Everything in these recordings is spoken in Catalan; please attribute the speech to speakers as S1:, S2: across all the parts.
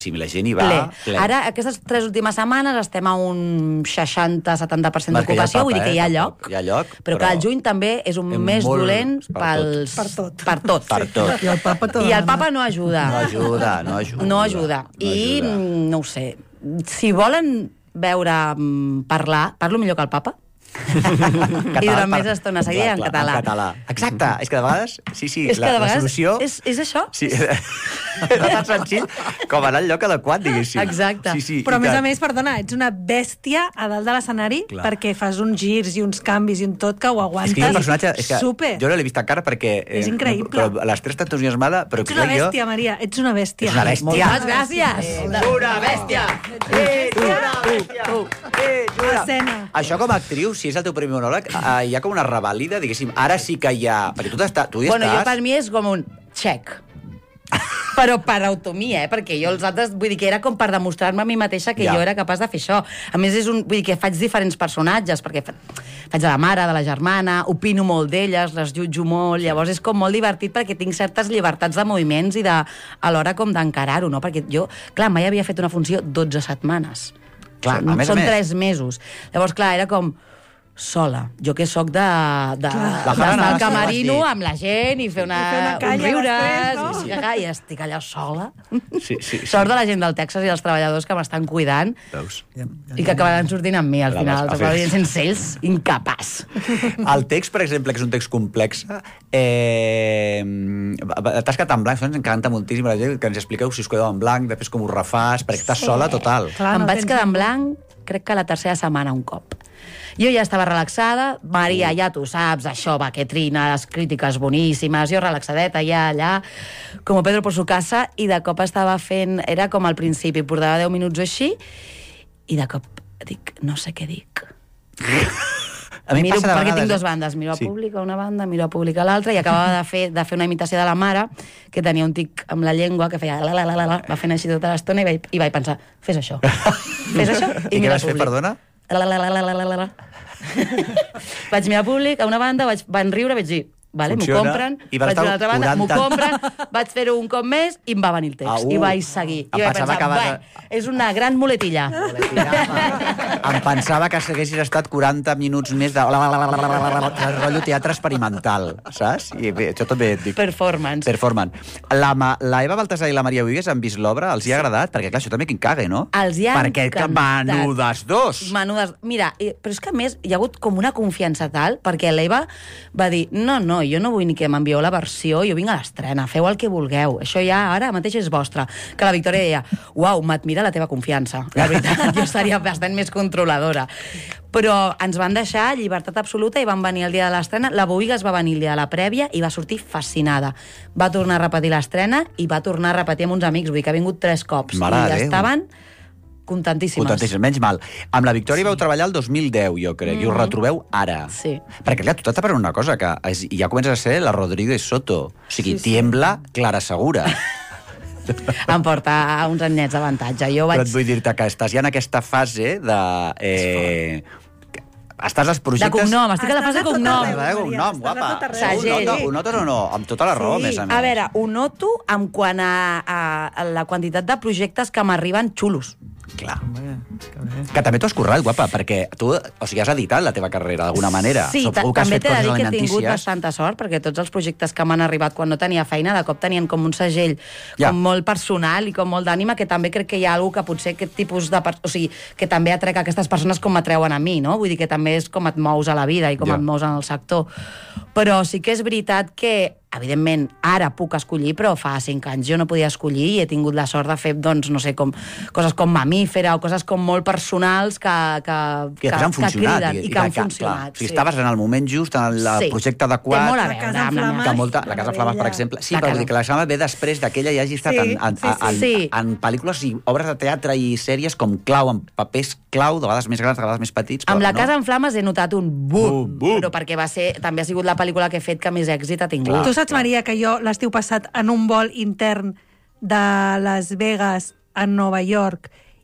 S1: la gent hi va...
S2: Ple. Ara, aquestes 3 últimes setmanes estem a un 60-70% d'ocupació, vull dir que hi ha lloc.
S1: Hi ha lloc,
S2: però que el juny també és un mes dolent
S3: Per tot.
S1: Per tot.
S2: I el papa no ajuda.
S1: No ajuda.
S2: I, no ho sé, si volen veure parlar, parlo millor que el papa? I durant més estona seguida en català.
S1: Exacte, és que de vegades
S2: és que de vegades
S1: solució...
S2: és això?
S1: Sí, és tan senzill com anar al lloc adequat, diguéssim.
S2: Exacte.
S3: Però a més, perdona, ets una bèstia a dalt de l'escenari perquè fas uns girs i uns canvis i un tot que ho aguantes.
S1: És que hi ha un personatge...
S3: Super.
S1: Jo no l'he vist encara perquè...
S3: És increïble.
S1: Però l'Ester està entusiasmada, però
S3: ets una bèstia, Maria, ets una bèstia.
S1: És una bèstia.
S2: Moltes gràcies.
S1: Una bèstia!
S3: Escena.
S1: Això com a actriu, si és el teu primer monòleg, hi ha com una revalida, diguéssim, ara sí que hi ha... Perquè tu hi
S2: Bueno, jo
S1: estàs...
S2: per mi és com un check. Però per autonomia, perquè jo els altres... Vull dir que era com per demostrar-me a mi mateixa que jo era capaç de fer això. A més, vull dir que faig diferents personatges, perquè faig de la mare, de la germana, opino molt d'elles, les jutjo molt, llavors és com molt divertit perquè tinc certes llibertats de moviments i alhora com d'encarar-ho, no? Perquè jo, clar, mai havia fet una funció 12 setmanes.
S1: Clar,
S2: són 3 mesos. Llavors, clar, era com sola. Jo que sóc d'estar al camerino amb la gent i fer uns riures i estic allà sola. Sort de la gent del Texas i dels treballadors que m'estan cuidant i que acabaran sortint amb mi al final. Sense ells, incapaç.
S1: El text, per exemple, que és un text complex, t'has quedat en blanc, ens encanta moltíssim la gent que ens expliqueu si us quedeu en blanc, després com ho refàs, perquè estàs sola total.
S2: Em vaig quedar en blanc, crec que la tercera setmana un cop. Jo ja estava relaxada, Maria, ja tu saps, això, va, que trina, les crítiques boníssimes, jo relaxadeta, allà, com Pedro por su casa, i de cop estava fent, era com al principi, portava 10 minuts o així, i de cop dic, no sé què dic. Perquè tinc 2 bandes, miro a públic a una banda, miro a públic a l'altra, i acabava de fer una imitació de la mare, que tenia un tic amb la llengua, que feia la, va fent així tota l'estona, i vaig pensar, fes això.
S1: I què vas fer, perdona?
S2: Vaig mirar públic a una banda, van riure, vaig dir, vale, m'ho compren, vaig a l'altra banda, m'ho compren, vaig fer-ho un cop més i em va venir el text, i vaig seguir. I vaig pensar, és una gran muletilla.
S1: Em pensava que haguessis estat 40 minuts més de rotllo teatre experimental, saps? I bé, això també et dic.
S2: Performance.
S1: La Eva Baltasar i la Maria Buigues han vist l'obra, els hi ha agradat? Perquè, clar, això també que cague, no?
S2: Els hi ha encantat.
S1: Perquè menudes dos!
S2: Mira, però és que a més hi ha hagut com una confiança tal, perquè l'Eva va dir, no, jo no vull ni que m'envieu la versió, jo vinc a l'estrena, feu el que vulgueu, això ja ara mateix és vostre. Que la Victòria deia, uau, m'admira la teva confiança. La veritat, jo seria bastant més controladora. Però ens van deixar llibertat absoluta i van venir el dia de l'estrena. La Buigues va venir el dia de la prèvia i va sortir fascinada. Va tornar a repetir l'estrena i va tornar a repetir amb uns amics, vull dir que ha vingut 3 cops. I estaven contentíssimes.
S1: Menys mal. Amb la Victòria vau treballar el 2010, jo crec, i us retrobeu ara.
S2: Sí.
S1: Perquè, clar, tu t'has de parlar una cosa, que ja comences a ser la Rodríguez Soto. O sigui, tiembla Clara Segura.
S2: Em porta uns anyets d'avantatge.
S1: Però et vull dir-te que estàs ja en aquesta fase de... Estàs als projectes...
S2: De cognom, estic a la fase de cognom.
S1: De cognom, guapa. Ho notes o no? Amb tota la raó, més a més.
S2: A veure, ho noto en quant a la quantitat de projectes que m'arriben xulos.
S1: Clar. Que també t'ho has currat, guapa, perquè tu, o sigui, has editat la teva carrera d'alguna manera.
S2: Sí, també t'he de dir que he tingut bastanta sort, perquè tots els projectes que m'han arribat quan no tenia feina, de cop tenien com un segell com molt personal i com molt d'ànima, que també crec que hi ha alguna que potser aquest tipus de... O sigui, que també atrec aquestes persones com m'atreuen a mi, no? Vull dir que també és com et mous a la vida i com et mous en el sector. Però sí que és veritat que evidentment, ara puc escollir, però fa 5 anys jo no podia escollir i he tingut la sort de fer, doncs, no sé, coses com mamífera o coses com molt personals que
S1: han funcionat.
S2: I que han funcionat.
S1: Si estaves en el moment just, en el projecte adequat...
S2: Té molt a veure amb
S1: la Casa Flames, per exemple. Sí, però que la Casa ve després d'aquella ja hagi estat en pel·lícules i obres de teatre i sèries com clau, en papers clau, de vegades més grans, de vegades més petits.
S2: Amb la Casa en Flames he notat un boom, però perquè també ha sigut la pel·lícula que he fet que més èxit ha tingut.
S3: Tu saps, Maria, que jo l'estiu passat en un vol intern de Las Vegas a Nova York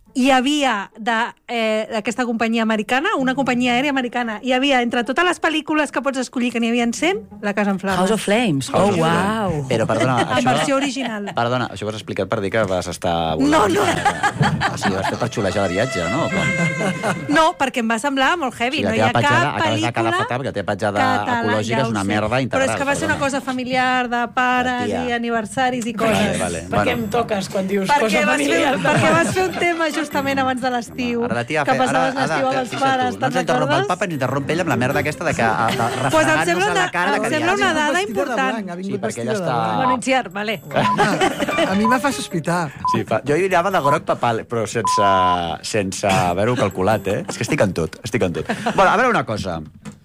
S3: hi havia d'aquesta companyia americana, una companyia aèria americana, hi havia entre totes les pel·lícules que pots escollir, que n'hi havia 100, La casa en flames.
S2: House of Flames. Oh, wow.
S1: Però, perdona,
S3: això... En versió original.
S1: Perdona, això ho has explicat per dir que vas estar
S3: volant. No.
S1: O sigui, vas fer per xulejar de viatge, no?
S3: No, perquè em va semblar molt heavy. No hi ha cap pel·lícula...
S1: Perquè la teva petjada ecològica és una merda integral.
S3: Però és que va ser una cosa familiar de pares i aniversaris i coses.
S4: Per què em toques quan dius cosa familiar?
S3: Perquè vas fer un tema justament abans de l'estiu, que passaves l'estiu amb els pares, te'n recordes?
S1: No ens interromp el papa ni interromp ell amb la merda aquesta de refregar-nos a la cara.
S3: Em sembla una dada important.
S1: Sí, perquè ella està...
S3: Bueno, Itziar, vale.
S5: A mi me fa sospitar.
S1: Sí, jo hi anava de groc papal, però sense haver-ho calculat, eh? És que estic en tot. Bueno, a veure una cosa.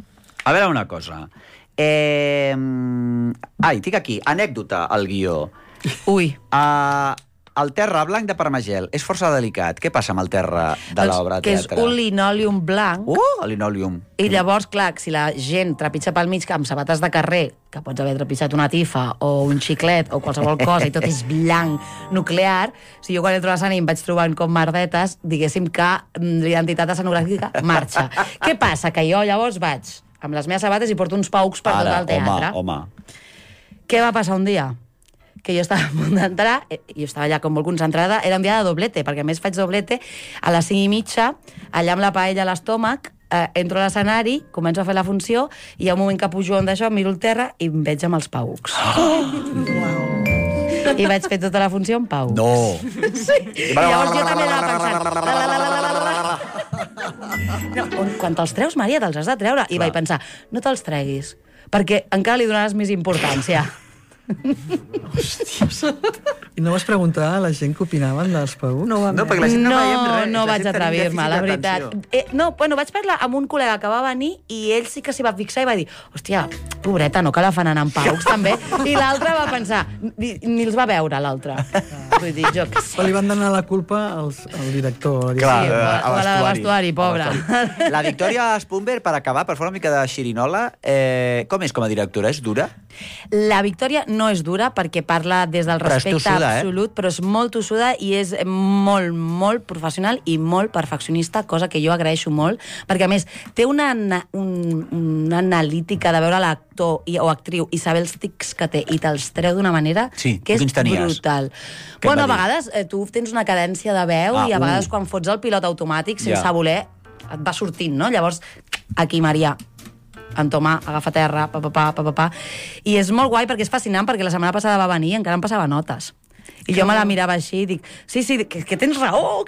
S1: Tinc aquí, anècdota al guió.
S2: Ui.
S1: El terra blanc de Parmagel és força delicat. Què passa amb el terra de l'obra de teatre?
S2: Que és un linòleum blanc.
S1: El linòleum.
S2: I llavors, clar, si la gent trepitja pel mig amb sabates de carrer, que pots haver trepitjat una tifa o un xiclet o qualsevol cosa i tot és blanc nuclear, si jo quan entro a l'escenari em vaig trobant com merdetes, diguéssim que l'identitat escenogràfica marxa. Què passa? Que jo llavors vaig amb les meves sabates i porto uns paucs per tot el teatre.
S1: Home.
S2: Què va passar un dia? Que jo estava a punt d'entrar, i jo estava allà com molt concentrada, era un dia de doblete, perquè a més faig doblete a les 5:30, allà amb la paella a l'estómac, entro a l'escenari, començo a fer la funció, i hi ha un moment que pujo on d'això, miro el terra i em veig amb els paucs. I vaig fer tota la funció amb paucs.
S1: No!
S2: Sí. I llavors jo també anava pensant... Quan te'ls treus, Maria, te'ls has de treure. I vaig pensar, no te'ls treguis, perquè encara li donaràs més importància.
S5: Hòstia. I no vas preguntar a la gent què opinaven dels paucs?
S1: No, perquè la gent no veiem res.
S2: No vaig atrevir-me, la veritat. Vaig parlar amb un col·lega que va venir i ell sí que s'hi va fixar i va dir, hòstia, pobreta, no que la fan anar amb paucs, també? I l'altre va pensar, ni els va veure, l'altre. Vull dir, jo...
S5: Però li van donar la culpa al director.
S1: Clar,
S2: a l'estuari, pobre.
S1: La Victòria Spumber, per acabar, per fer una mica de xirinola, com és com a directora? És dura?
S2: La Victòria no és dura perquè parla des del respecte absolut, però és molt tossuda i és molt, molt professional i molt perfeccionista, cosa que jo agraeixo molt, perquè a més té una analítica de veure l'actor o actriu i saber els tics que té i te'ls treu d'una manera que és brutal. Bueno, a vegades tu tens una cadència de veu i a vegades quan fots el pilot automàtic sense voler et va sortint, no? Llavors, aquí, Maria, entomar, agafa terra, pa. I és molt guai perquè és fascinant, perquè la setmana passada va venir i encara em passava notes. I jo me la mirava així i dic, sí, que tens raó,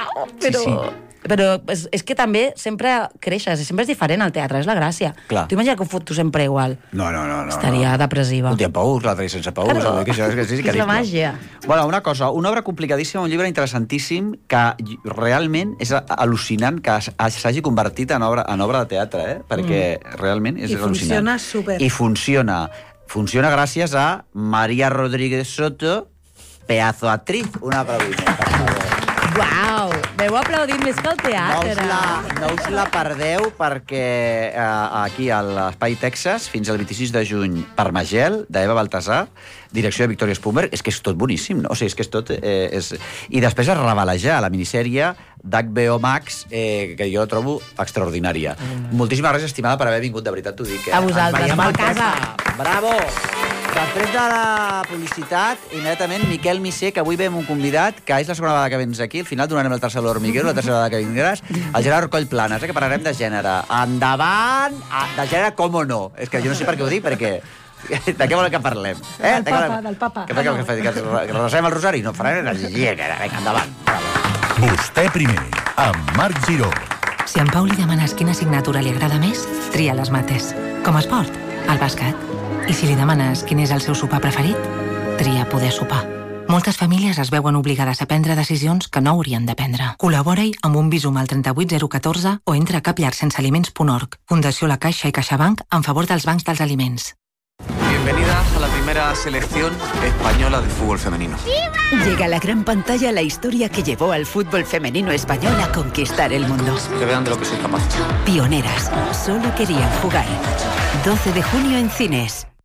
S2: però és que també sempre creixes, sempre és diferent el teatre, és la gràcia. Tu imagina que ho foto sempre igual.
S1: No.
S2: Estaria depressiva.
S1: Un dia paus, l'altre dia sense paus.
S2: És la màgia.
S1: Bueno, una cosa, una obra complicadíssima, un llibre interessantíssim que realment és al·lucinant que s'hagi convertit en obra de teatre, perquè realment és al·lucinant.
S3: I funciona super.
S1: I funciona gràcies a María Rodríguez Soto, pedazo actriz. Una aplaudiment, per favor.
S2: Uau, m'heu aplaudit més que el teatre.
S1: No us la perdeu perquè aquí a l'Espai Texas, fins al 26 de juny, Parmagel, d'Eva Baltasar, direcció de Victòria Spumber, és que és tot boníssim, no? O sigui, és que és tot... I després es revelejar la minissèrie d'HBO Max, que jo la trobo extraordinària. Moltíssimes gràcies, estimada, per haver vingut, de veritat t'ho dic.
S2: A vosaltres, per casa.
S1: Bravo! Després de la publicitat, immediatament, Miquel Missé, que avui ve amb un convidat, que és la segona vegada que vens aquí, al final donarem el tercer a l'Hormiguero, la tercera vegada que vindràs, el Gerard Collplanes, que parlarem de gènere. Endavant! De gènere, com o no? És que jo no sé per què ho dic, perquè... De què volen que parlem?
S3: Del papa.
S1: Que resem el rosari? No, farem la gènere. Vinga, endavant.
S6: Vostè primer, amb Marc Giró.
S7: Si a en Pau li demanes quina assignatura li agrada més, tria les mates. Com a esport, el bàsquet. I si li demanes quin és el seu sopar preferit, tria poder sopar. Moltes famílies es veuen obligades a prendre decisions que no haurien de prendre. Col·labora-hi amb un Bizum al 38014 o entra a capllarsensealiments.org. Fundació La Caixa i CaixaBank en favor dels bancs dels aliments.
S8: Bienvenidas a la primera selección española de fútbol femenino.
S9: Llega a la gran pantalla la historia que llevó al fútbol femenino español a conquistar el mundo.
S8: Que vean de lo que soy capaz.
S9: Pioneras, solo querían jugar. 12 de junio en cines.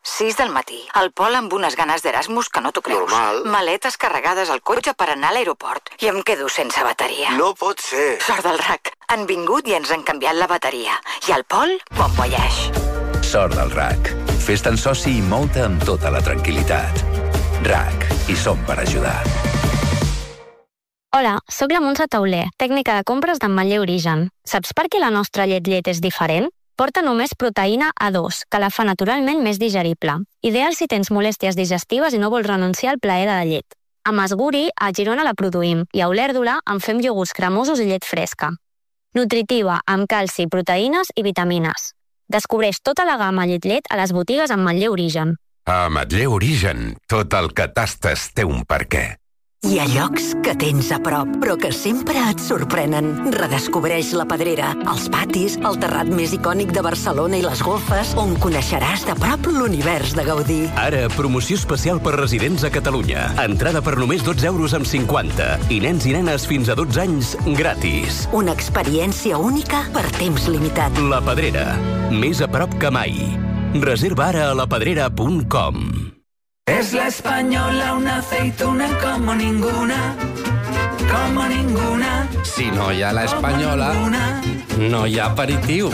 S7: 6 del matí. El Pol amb unes ganes d'Erasmus que no t'ho creus.
S10: Normal.
S7: Maletes carregades al cotxe per anar a l'aeroport. I em quedo sense bateria.
S10: No pot ser.
S7: Sort del RAC. Han vingut i ens han canviat la bateria. I el Pol, bon voyage.
S11: Sort del RAC. Fes-te'n soci i mou-te amb tota la tranquil·litat. RAC. Hi som per ajudar.
S12: Hola, sóc la Montse Tauler, tècnica de compres d'Ametller Origen. Saps per què la nostra llet és diferent? Porta només proteïna A2, que la fa naturalment més digerible. Ideal si tens molèsties digestives i no vols renunciar al plaer de la llet. A Masguri, a Girona la produïm, i a Olèrdola en fem iogurts cremosos i llet fresca. Nutritiva, amb calci, proteïnes i vitamines. Descobreix tota la gamma llet a les botigues Ametller Origen.
S11: A Ametller Origen, tot el que tastes té un per què.
S9: Hi ha llocs que tens a prop, però que sempre et sorprenen. Redescobreix la Pedrera, els patis, el terrat més icònic de Barcelona i les golfes, on coneixeràs de prop l'univers de Gaudí.
S13: Ara, promoció especial per residents a Catalunya. Entrada per només 12,50 €. I nens i nenes fins a 12 anys, gratis.
S9: Una experiència única per temps limitat.
S13: La Pedrera, més a prop que mai. Reserva ara a lapedrera.com.
S14: Es la española, una aceituna como ninguna, como ninguna.
S15: Si no hi ha la espanyola, no hi ha aperitiu.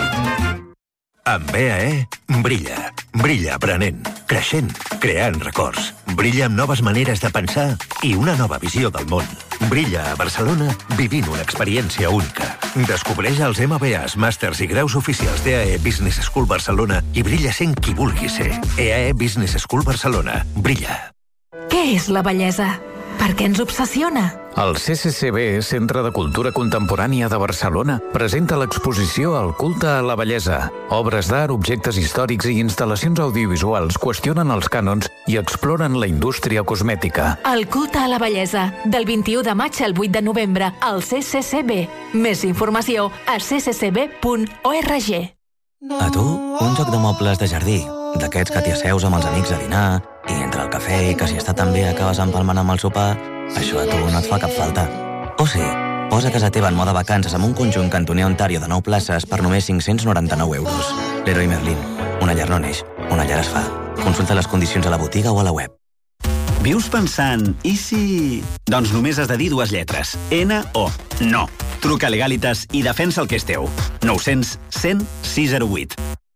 S16: Amb BAE, brilla. Brilla aprenent, creixent, creant records. Brilla amb noves maneres de pensar i una nova visió del món. Brilla a Barcelona vivint una experiència única. Descobreix els MBAs, màsters i graus oficials d'EAE Business School Barcelona i brilla sent qui vulguis ser. EAE Business School Barcelona. Brilla.
S17: Què és la bellesa? Per què ens obsessiona?
S18: El CCCB, Centre de Cultura Contemporània de Barcelona, presenta l'exposició El culte a la bellesa. Obres d'art, objectes històrics i instal·lacions audiovisuals qüestionen els cànons i exploren la indústria cosmètica.
S17: El culte a la bellesa, del 21 de maig al 8 de novembre, al CCCB. Més informació a cccb.org.
S19: A tu, un joc de mobles de jardí, d'aquests que t'hi asseus amb els amics a dinar, i entre el cafè i que si està tan bé acabes empalmant amb el sopar, això a tu no et fa cap falta. O sí, posa casa teva en moda vacances amb un conjunt cantoner Ontario de 9 places per només 599 €. Leroy Merlin. Una llar no neix, una llar es fa. Consulta les condicions a la botiga o a la web.
S20: Vius pensant, i si... Doncs només has de dir 2 lletres. N-O. No. Truca a Legalitas i defensa el que és teu. 900 100 608.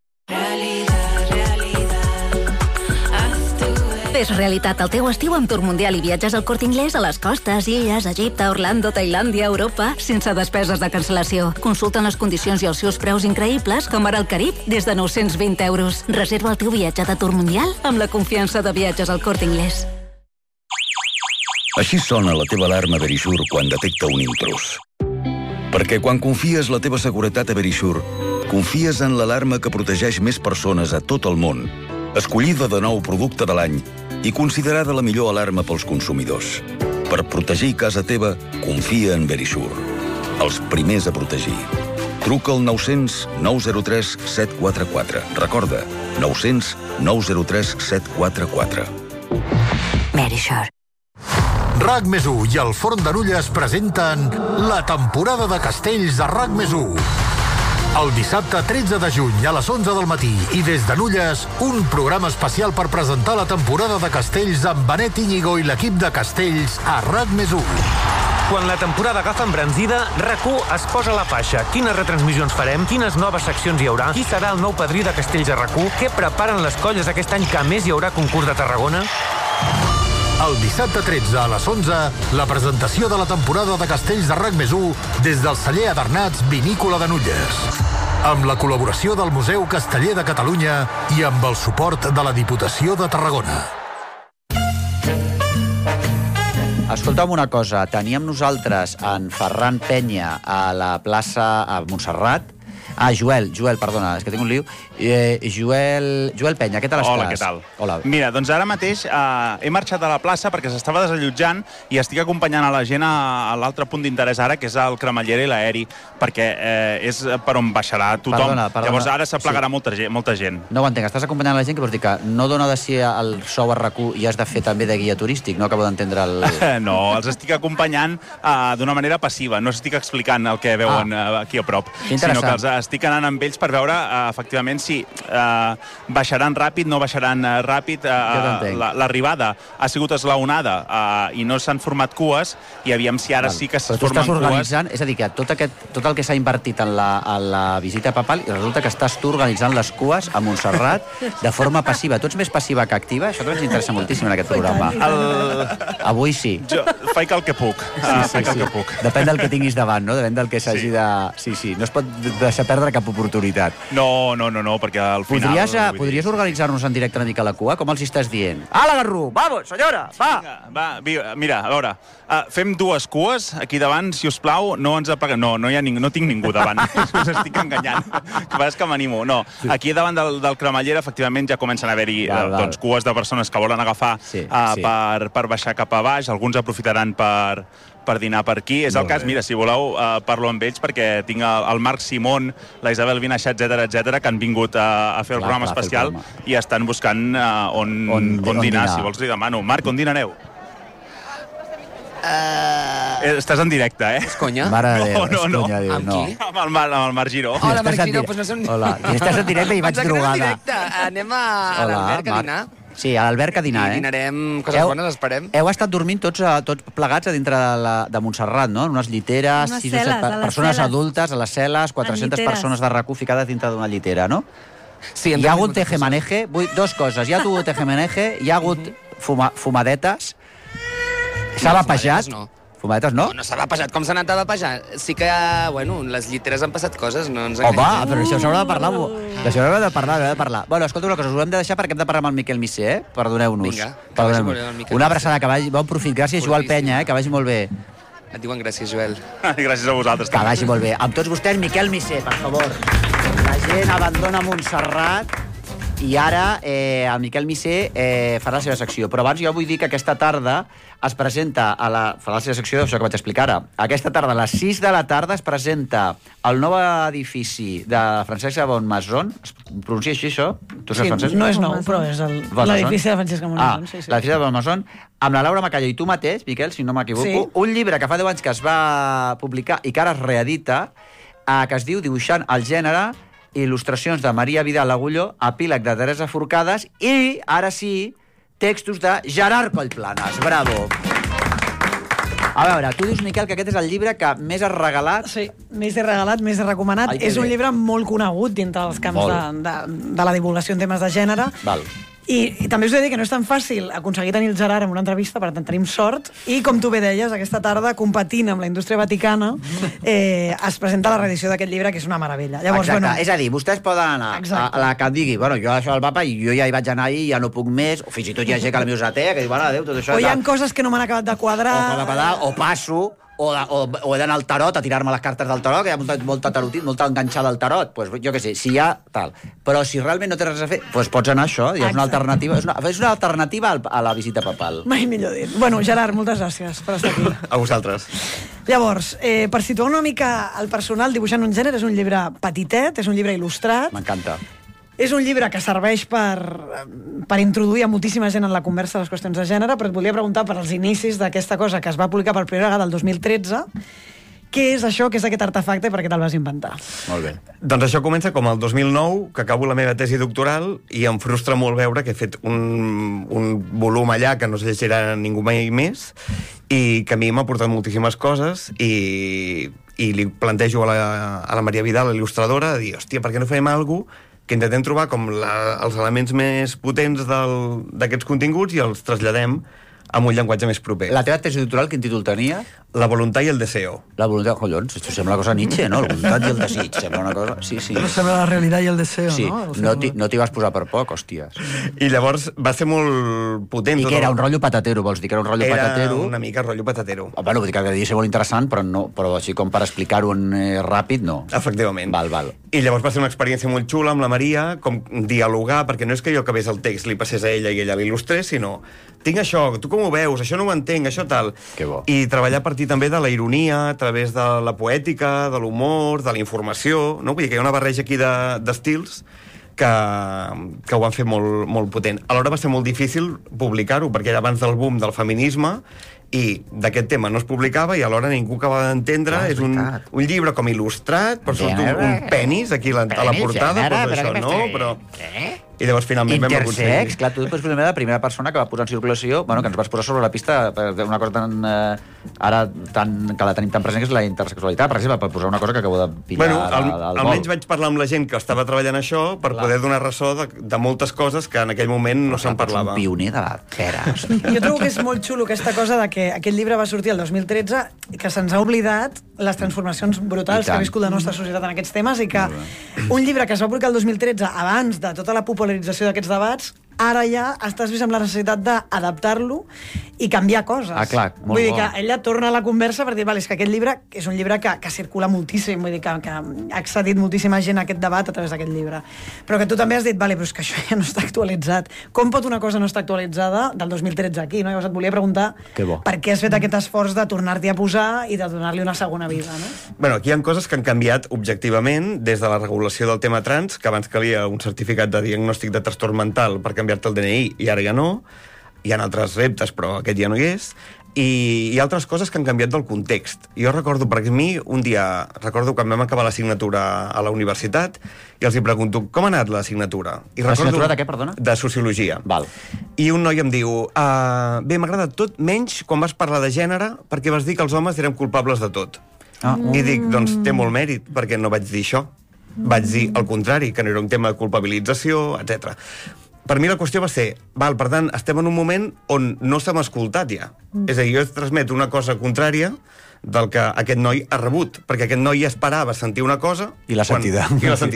S21: Fes realitat el teu estiu amb Tour Mundial i viatges al Corte Inglés a les costes, illes, Egipte, Orlando, Tailàndia, Europa, sense despeses de cancel·lació. Consulta les condicions i els seus preus increïbles, com ara el Carib, des de 920 €. Reserva el teu viatge de Tour Mundial amb la confiança de viatges al Corte Inglés.
S11: Així sona la teva alarma Verisure quan detecta un intrús. Perquè quan confies la teva seguretat a Verisure, confies en l'alarma que protegeix més persones a tot el món, escollida de nou producte de l'any i considerada la millor alarma pels consumidors. Per protegir casa teva, confia en Verisure. Els primers a protegir. Truca al 900 903 744. Recorda, 900 903 744.
S21: Verisure.
S6: RAC+1 i el Forn de Nulles presenten la temporada de castells de RAC+1. El dissabte 13 de juny a les 11 del matí i des de Nulles, un programa especial per presentar la temporada de castells amb Benet Íñigo i l'equip de castells a RAC+1.
S22: Quan la temporada agafa embranzida, RAC1 es posa a la faixa. Quines retransmissions farem? Quines noves seccions hi haurà? Qui serà el nou padrí de castells a RAC1? Què preparen les colles aquest any que a més hi haurà concurs de Tarragona?
S6: El dissabte 13 a les 11, la presentació de la temporada de castells de RAC+1 des del celler Adernats Vinícola de Nulles. Amb la col·laboració del Museu Casteller de Catalunya i amb el suport de la Diputació de Tarragona.
S1: Escolta'm una cosa, teníem nosaltres en Ferran Penya a la plaça a Montserrat. Joel, perdona, és que tinc un lío. Joel Penya, què tal estàs?
S23: Hola, què tal?
S1: Hola.
S23: Mira, doncs ara mateix he marxat a la plaça perquè s'estava desallotjant i estic acompanyant a la gent a l'altre punt d'interès ara, que és el cremallera i l'aeri, perquè és per on baixarà tothom.
S1: Perdona.
S23: Llavors ara s'aplegarà molta gent.
S1: No ho entenc, estàs acompanyant la gent, que vols dir que no dona de si el sou a RAC1 i has de fer també de guia turístic? No acabo d'entendre el...
S23: No, els estic acompanyant d'una manera passiva, no estic explicant el que veuen aquí a prop, sinó que els estic anant amb ells per veure, efectivament, si baixaran ràpid, no baixaran ràpid. L'arribada ha sigut esglaonada i no s'han format cues, i aviam si ara sí que es formen cues.
S1: Organitzant, és a dir, que tot el que s'ha invertit en la visita papal, i resulta que estàs tu organitzant les cues a Montserrat de forma passiva. Tu ets més passiva que activa? Això també ens interessa moltíssim en aquest programa. Avui sí.
S23: Jo faig el que puc.
S1: Depèn del que tinguis davant, no? Depèn del que s'hagi de... Sí. No es pot deixar perdre cap oportunitat.
S23: No, perquè al final...
S1: Podries organitzar-nos en directe una mica a la cua? Com els estàs dient? Ala, Garrú! Vamos, senyora! Va!
S23: Mira, a veure, fem dues cues aquí davant, si us plau, no ens apaguem. No tinc ningú davant. Us estic enganyant. Que és que m'animo. No, aquí davant del cremallera, efectivament, ja comencen a haver-hi cues de persones que volen agafar per baixar cap a baix. Alguns aprofitaran per dinar per aquí. És el cas, mira, si voleu, parlo amb ells, perquè tinc el Marc Simón, la Isabel Vinaixà, etc, que han vingut a fer el programa especial i estan buscant on dinar. Si vols, li demano. Marc, on dinareu? Estàs en directe, eh?
S15: És conya?
S1: Mare de Déu, és conya, diu.
S15: Amb qui?
S23: Amb el Marc Giró.
S15: Hola, Marc Giró, doncs no som...
S1: Hola, estàs en directe i vaig drogada.
S15: Anem a l'Alberg a dinar.
S1: Sí, a l'Alberg a dinar,
S15: I dinarem coses bones, esperem.
S1: Heu estat dormint tots plegats a dintre de Montserrat, no? En unes lliteres, 6 o 7 persones adultes, a les cel·les, 400 persones de RAC1 ficades dintre d'una llitera, no?
S15: Sí,
S1: hi ha hagut tejemaneje, dues coses. Hi ha hagut tejemaneje, hi ha hagut fumadetes, s'ha vapejat. Fumadetes no?
S15: No s'ha vapejat. Com s'ha anat a vapejar? Sí que, bueno, les lliteres han passat coses, no ens
S1: enganyem. Home, però això s'haurà de parlar. D'això haurà de parlar. Bueno, escolta una cosa, us ho hem de deixar perquè hem de parlar amb el Miquel Missé, eh? Perdoneu-nos.
S15: Vinga.
S1: Una abraçada, que vagi bon profit. Gràcies, Joel Penya, que vagi molt bé.
S15: Et diuen gràcies, Joel.
S23: Gràcies a vosaltres.
S1: Que vagi molt bé. Amb tots vostès, Miquel Missé, per favor. La gent abandona Montserrat i ara el Miquel Missé farà la seva secció. Però abans jo vull dir que aquesta tarda es presenta farà la seva secció d'això que vaig explicar ara. Aquesta tarda, a les 6 de la tarda, es presenta el nou edifici de Francesc Bonmason. Es pronuncia així, això? Tu saps francès?
S4: No és nou, però és l'edifici de Francesc Bonmason.
S1: L'edifici de Bonmason, amb la Laura Macalla i tu mateix, Miquel, si no m'equivoco, un llibre que fa 10 anys que es va publicar i que ara es reedita, que es diu Dibuixant el gènere, il·lustracions de Maria Vidal Agulló, epíleg de Teresa Forcades i, ara sí, textos de Gerard Collplanes. Bravo! A veure, tu dius, Miquel, que aquest és el llibre que més has regalat.
S4: Sí, més he regalat, més he recomanat. És un llibre molt conegut dintre dels camps de la divulgació en temes de gènere.
S1: Val.
S4: I també us he de dir que no és tan fàcil aconseguir tenir el Gerard en una entrevista, per tant tenim sort, i com tu bé deies, aquesta tarda, competint amb la indústria vaticana, es presenta la reedició d'aquest llibre, que és una meravella. Llavors,
S1: exacte, és a dir, vostès poden anar a la que em digui, bueno, jo això del papa, i jo ja hi vaig anar ahir, ja no puc més, o fins i tot hi ha gent que la miusatea, que diu, bueno, adéu, tot això...
S4: O hi ha coses que no m'han acabat de quadrar...
S1: O passo... O he d'anar al tarot a tirar-me les cartes del tarot, que hi ha molta enganxada al tarot. Pues, jo què sé, si hi ha tal. Però si realment no tens res a fer, pues pots anar a això. És una alternativa, és una alternativa a la visita papal.
S4: Mai millor dit. Bueno, Gerard, moltes gràcies per estar aquí.
S23: A vosaltres.
S4: Llavors, per situar una mica el personal, Dibuixant un gènere és un llibre petitet, és un llibre il·lustrat.
S1: M'encanta.
S4: És un llibre que serveix per introduir a moltíssima gent en la conversa de les qüestions de gènere, però et volia preguntar per als inicis d'aquesta cosa que es va publicar per primera vegada el 2013, què és això, què és aquest artefacte i per què te'l vas inventar?
S1: Molt bé.
S5: Doncs això comença com el 2009, que acabo la meva tesi doctoral, i em frustra molt veure que he fet un volum allà que no es llegirà ningú mai més, i que a mi m'ha portat moltíssimes coses, i li plantejo a la Maria Vidal, l'il·lustradora, de dir, hòstia, per què no fem alguna cosa que intentem trobar com els elements més potents d'aquests continguts i els traslladem amb un llenguatge més proper.
S1: La teva tesi doctoral, quin títol tenia?
S5: La voluntat i el deseo.
S1: La voluntat, collons, això sembla una cosa Nietzsche, no? La voluntat i el desig, sembla una cosa... Sí.
S4: Però sembla la realitat i el deseo,
S1: sí.
S4: No?
S1: No t'hi vas posar per poc, hòsties.
S5: I llavors va ser molt potent.
S1: I que era un rotllo patatero, vols dir que era un rotllo patatero?
S5: Era una mica rotllo patatero.
S1: Bueno, vull dir que devia ser molt interessant, però així com per explicar-ho ràpid, no.
S5: Efectivament.
S1: Val.
S5: I llavors va ser una experiència molt xula amb la Maria, com dialogar, perquè no és que jo acabés el text, li passés a ella i ella l'il·lustrés, sinó tinc això, tu com ho veus, això no ho entenc, això tal.
S1: Que bo.
S5: I treballar a partir també de la ironia, a través de la poètica, de l'humor, de la informació, no? Vull dir que hi ha una barreja aquí d'estils que ho van fer molt, molt potent. Alhora va ser molt difícil publicar-ho, perquè era abans del boom del feminisme i d'aquest tema no es publicava i alhora ningú acabava d'entendre. És un llibre com il·lustrat, però surt un penis aquí a la portada, doncs això no, però... I llavors finalment vam aconseguir.
S1: Intersex, clar, tu després la primera persona que va posar en circulació, bueno, que ens vas posar sobre la pista d'una cosa tan... ara que la tenim tan present, que és la intersexualitat, per exemple, per posar una cosa que acabo de pillar al vol.
S5: Almenys vaig parlar amb la gent que estava treballant això per poder donar ressò de moltes coses que en aquell moment no se'n parlava.
S1: Un pioner de la pera.
S4: Jo trobo que és molt xulo aquesta cosa de que aquest llibre va sortir el 2013 i que se'ns ha oblidat les transformacions brutals que ha viscut la nostra societat en aquests temes i que un llibre que es va publicar el 2013 abans de tota la popularització d'aquests debats, ara ja estàs vist amb la necessitat d'adaptar-lo i canviar coses.
S1: Ah, clar, molt bo.
S4: Vull dir que ella torna a la conversa per dir, vale, és que aquest llibre és un llibre que circula moltíssim, vull dir que ha accedit moltíssima gent a aquest debat a través d'aquest llibre. Però que tu també has dit, vale, però és que això ja no està actualitzat. Com pot una cosa no estar actualitzada del 2013 aquí, no? Llavors et volia preguntar per què has fet aquest esforç de tornar-t'hi a posar i de donar-li una segona vida, no?
S5: Bueno, aquí hi ha coses que han canviat objectivament des de la regulació del tema trans, que abans calia un certificat de diagnòstic de trastorn mental per canviar-te el DNI i ara ja no. Hi ha altres reptes, però aquest ja no hi és. I hi ha altres coses que han canviat del context. Jo recordo, perquè a mi, un dia, recordo quan vam acabar l'assignatura a la universitat i els hi pregunto, com ha anat l'assignatura?
S1: L'assignatura de què, perdona?
S5: De Sociologia.
S1: Val.
S5: I un noi em diu, bé, m'ha agradat tot, menys quan vas parlar de gènere, perquè vas dir que els homes eren culpables de tot. I dic, doncs té molt mèrit, perquè no vaig dir això. Vaig dir el contrari, que no era un tema de culpabilització, etc. Per mi la qüestió va ser, per tant, estem en un moment on no s'hem escoltat ja. És a dir, jo transmeto una cosa contrària del que aquest noi ha rebut, perquè aquest noi ja esperava sentir una cosa...
S1: I la sentirà.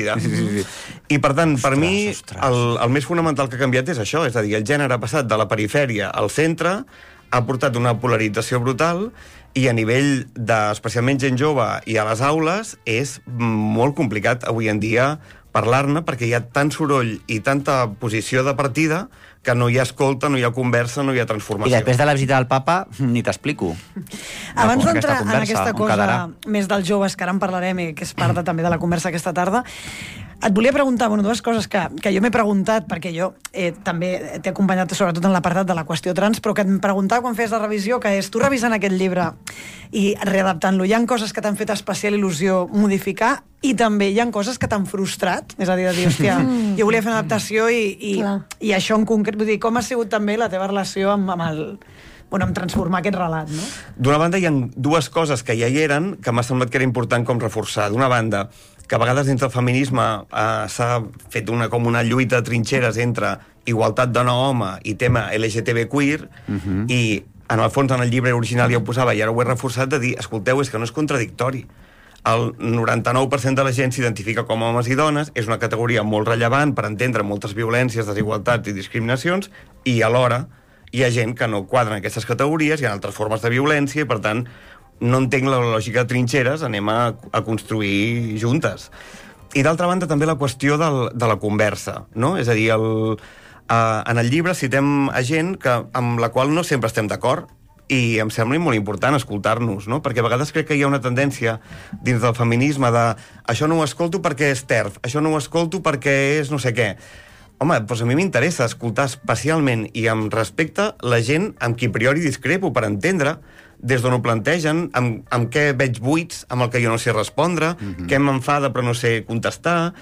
S5: Sí. I, per tant, per mi, el més fonamental que ha canviat és això, és a dir, el gènere ha passat de la perifèria al centre, ha portat una polarització brutal i a nivell especialment gent jove i a les aules és molt complicat avui en dia parlar-ne perquè hi ha tant soroll i tanta posició de partida que no hi ha escolta, no hi ha conversa, no hi ha transformació.
S1: I després de la visita del papa, ni t'explico.
S4: Abans d'entrar en aquesta cosa més dels joves, que ara en parlarem i que és part també de la conversa aquesta tarda, et volia preguntar, dues coses que jo m'he preguntat, perquè jo també t'he acompanyat sobretot en l'apartat de la qüestió trans, però que em preguntava quan fes la revisió, que és, tu revisant aquest llibre i readaptant-lo, hi ha coses que t'han fet especial il·lusió modificar i també hi ha coses que t'han frustrat, és a dir, hòstia, jo volia fer una adaptació i això en concret, vull dir, com ha sigut també la teva relació amb transformar aquest relat, no?
S5: D'una banda, hi ha dues coses que ja hi eren que m'ha semblat que era important com reforçar. D'una banda, que a vegades dins del feminisme s'ha fet com una lluita de trinxeres entre igualtat dona-home i tema LGTB queer, i en el fons en el llibre original ja ho posava i ara ho he reforçat de dir, escolteu, és que no és contradictori. El 99% de la gent s'identifica com homes i dones, és una categoria molt rellevant per entendre moltes violències, desigualtats i discriminacions, i alhora hi ha gent que no quadren aquestes categories, hi ha altres formes de violència, i per tant no entenc la lògica de trinxeres, anem a construir juntes. I d'altra banda també la qüestió de la conversa, no? És a dir, en el llibre citem a gent amb la qual no sempre estem d'acord, i em sembla molt important escoltar-nos, no? Perquè a vegades crec que hi ha una tendència dins del feminisme de això no ho escolto perquè és TERF, això no ho escolto perquè és no sé què. Home, doncs a mi m'interessa escoltar especialment i amb respecte la gent amb qui a priori discrepo per entendre des d'on ho plantegen, amb què veig buits, amb el que jo no sé respondre, què m'enfada però no sé contestar,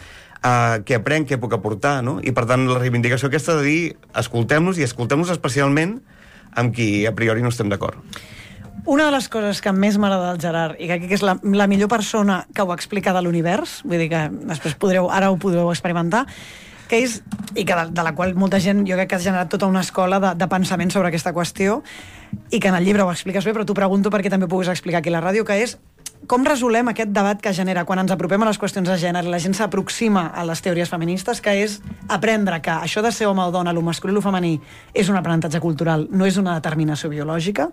S5: què aprenc, què puc aportar, no? I per tant la reivindicació aquesta de dir escoltem-nos i escoltem-nos especialment amb qui a priori no estem d'acord.
S4: Una de les coses que més m'agrada del Gerard, i que crec que és la millor persona que ho explica de l'univers, vull dir que després ara ho podreu experimentar, que és, i que de la qual molta gent, jo crec que ha generat tota una escola de pensament sobre aquesta qüestió, i que en el llibre ho expliques bé, però t'ho pregunto perquè també puguis explicar aquí a la ràdio, que és com resolem aquest debat que genera quan ens apropem a les qüestions de gènere i la gent s'aproxima a les teories feministes, que és aprendre que això de ser home o dona, lo masculí o lo femení, és un aprenentatge cultural, no és una determinació biològica.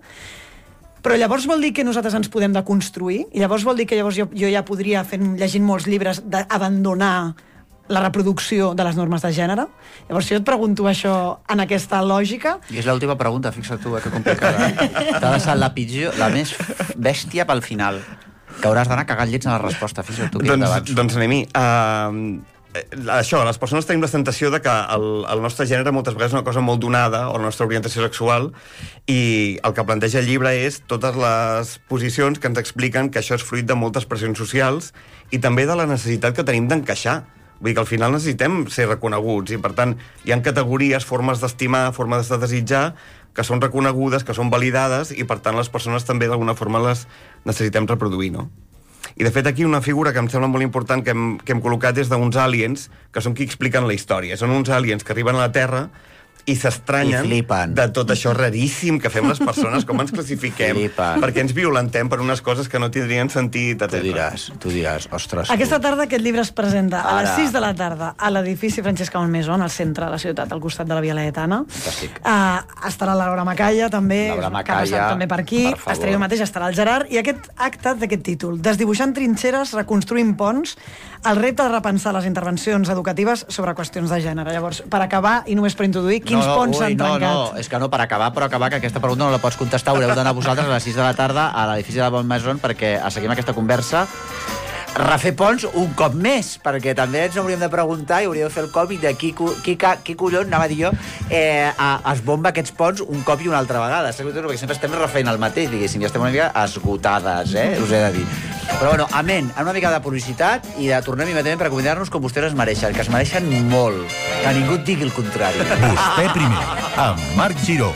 S4: Però llavors vol dir que nosaltres ens podem deconstruir? I llavors vol dir que llavors jo ja podria, llegint molts llibres, d'abandonar la reproducció de les normes de gènere? Llavors, si jo et pregunto això en aquesta lògica...
S1: I és l'última pregunta, fixa't tu, que complicada. T'ha deixat la pitjor, la més bèstia pel final, que hauràs d'anar cagant llets en la resposta, fixa't tu.
S5: Doncs anem-hi. això, les persones tenim la sensació de que el nostre gènere moltes vegades és una cosa molt donada, o la nostra orientació sexual, i el que planteja el llibre és totes les posicions que ens expliquen que això és fruit de moltes pressions socials i també de la necessitat que tenim d'encaixar. Vull dir que al final necessitem ser reconeguts i, per tant, hi ha categories, formes d'estimar, formes de desitjar, que són reconegudes, que són validades i, per tant, les persones també d'alguna forma les necessitem reproduir, no? I, de fet, aquí una figura que em sembla molt important que hem col·locat és d'uns aliens que són qui expliquen la història. Són uns aliens que arriben a la Terra i s'estranyen de tot això raríssim que fem les persones, com ens classifiquem, perquè ens violentem per unes coses que no tindrien sentit, etc.
S1: Tu diràs, ostres...
S4: Aquesta tarda aquest llibre es presenta a les 6 de la tarda a l'edifici Francesca Malmaison, al centre de la ciutat, al costat de la Via Laietana.
S1: Fantàstic.
S4: Estarà la Laura Macaya, també, també per aquí. Estaré jo mateix, estarà el Gerard. I aquest acte d'aquest títol, Desdibuixant trinxeres, reconstruint ponts, el repte de repensar les intervencions educatives sobre qüestions de gènere. Llavors, per acabar, i només per introduir, quins ponts s'han trencat?
S1: No, és que no, per acabar, que aquesta pregunta no la pots contestar, haureu d'anar vosaltres a les 6 de la tarda a l'edifici de la Malmaison perquè seguim aquesta conversa. Refer ponts un cop més, perquè també ens hauríem de preguntar i hauríem de fer el còmic de qui collons, anava a dir jo, es bomba aquests ponts un cop i una altra vegada. Perquè sempre estem refent el mateix, diguéssim, ja estem una mica esgotades, us he de dir. Però bueno, amén, amb una mica de publicitat i de tornem immediatament per acomiadar-nos com vostès es mereixen, que es mereixen molt, que ningú et digui el contrari.
S6: Vostè primer, amb Marc Giró.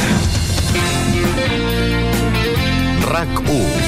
S6: RAC1.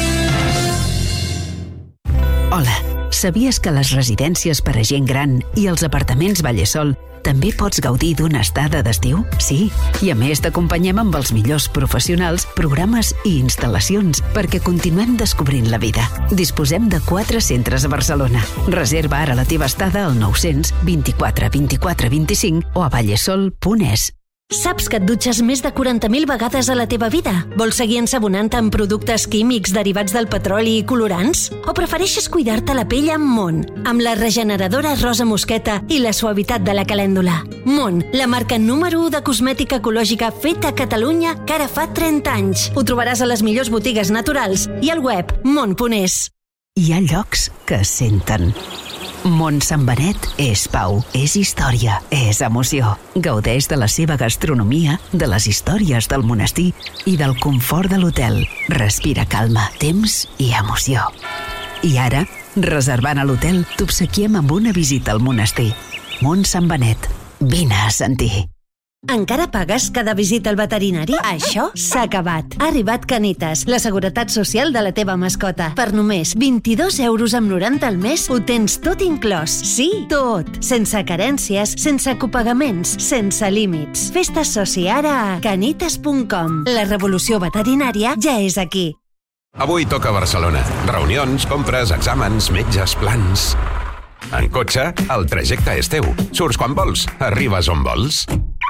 S2: Hola, sabies que a les residències per a gent gran i els apartaments Vallesol també pots gaudir d'una estada d'estiu? Sí, i a més t'acompanyem amb els millors professionals, programes i instal·lacions perquè continuem descobrint la vida. Disposem de 4 centres a Barcelona. Reserva ara la teva estada al 900 24 24 25 o a vallesol.es.
S3: Saps que et dutxes més de 40.000 vegades a la teva vida? Vols seguir ensabonant-te amb productes químics derivats del petroli i colorants? O prefereixes cuidar-te la pell amb Mon, amb la regeneradora rosa mosqueta i la suavitat de la calèndula? Mon, la marca número 1 de cosmètica ecològica feta a Catalunya que ara fa 30 anys. Ho trobaràs a les millors botigues naturals i al web mon.es.
S2: Hi ha llocs que senten. Mont Sant Benet és pau, és història, és emoció. Gaudeix de la seva gastronomia, de les històries del monestir i del confort de l'hotel. Respira calma, temps i emoció. I ara, reservant a l'hotel, t'obsequiem amb una visita al monestir. Mont Sant Benet. Vine a sentir.
S3: Encara pagues cada visita al veterinari? Això s'ha acabat. Ha arribat Canitas, la seguretat social de la teva mascota. Per només 22,90 € al mes ho tens tot inclòs. Sí, tot. Sense carències, sense copagaments, sense límits. Fes-te soci ara a canitas.com. La revolució veterinària ja és aquí.
S10: Avui toca Barcelona. Reunions, compres, exàmens, metges, plans... En cotxe, el trajecte és teu. Surts quan vols, arribes on vols.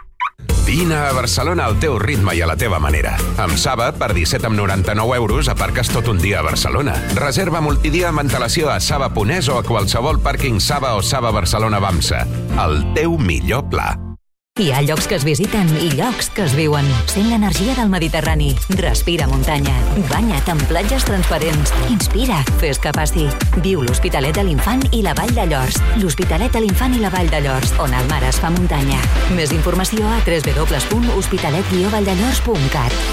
S10: Vine a Barcelona al teu ritme i a la teva manera. Amb Saba, per 17,99 € aparques tot un dia a Barcelona. Reserva multidia amb antelació a Saba.es o a qualsevol pàrquing Saba o Saba Barcelona Bamsa. El teu millor pla.
S7: Hi ha llocs que es visiten i llocs que es viuen. Sent l'energia del Mediterrani. Respira muntanya. Banya't en platges transparents. Inspira. Fes que passi. Viu l'Hospitalet de l'Infant i la Vall de Llors. L'Hospitalet de l'Infant i la Vall de Llors, on el mar es fa muntanya. Més informació a www.hospitalet-valldellors.cat.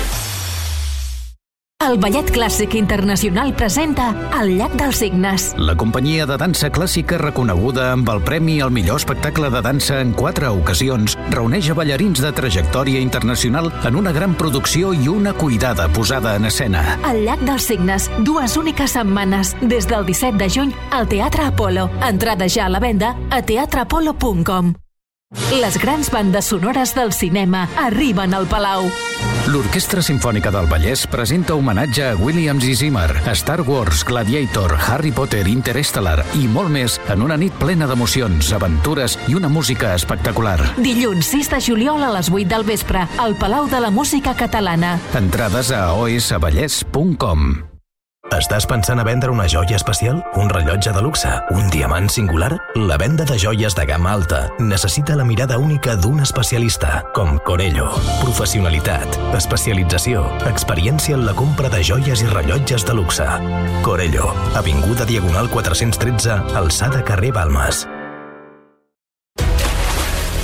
S17: El Ballet Clàssic Internacional presenta El Llac dels Cignes.
S18: La companyia de dansa clàssica reconeguda amb el premi al millor espectacle de dansa en 4 ocasions reuneix a ballarins de trajectòria internacional en una gran producció i una cuidada posada en escena.
S17: El Llac dels Cignes, 2 úniques setmanes, des del 17 de juny al Teatre Apolo. Entrada ja a la venda a teatreapolo.com. Les grans bandes sonores del cinema arriben al Palau.
S18: L'Orquestra Simfònica del Vallès presenta homenatge a Williams i Zimmer, a Star Wars, Gladiator, Harry Potter, Interstellar i molt més en una nit plena d'emocions, aventures i una música espectacular.
S17: Dilluns 6 de juliol a les 8 del vespre, al Palau de la Música Catalana.
S18: Entrades a osvallès.com.
S24: Estàs pensant a vendre una joia especial? Un rellotge de luxe? Un diamant singular? La venda de joies de gamma alta necessita la mirada única d'un especialista, com Corello. Professionalitat, especialització, experiència en la compra de joies i rellotges de luxe. Corello, avinguda Diagonal 413, alçada carrer Balmes.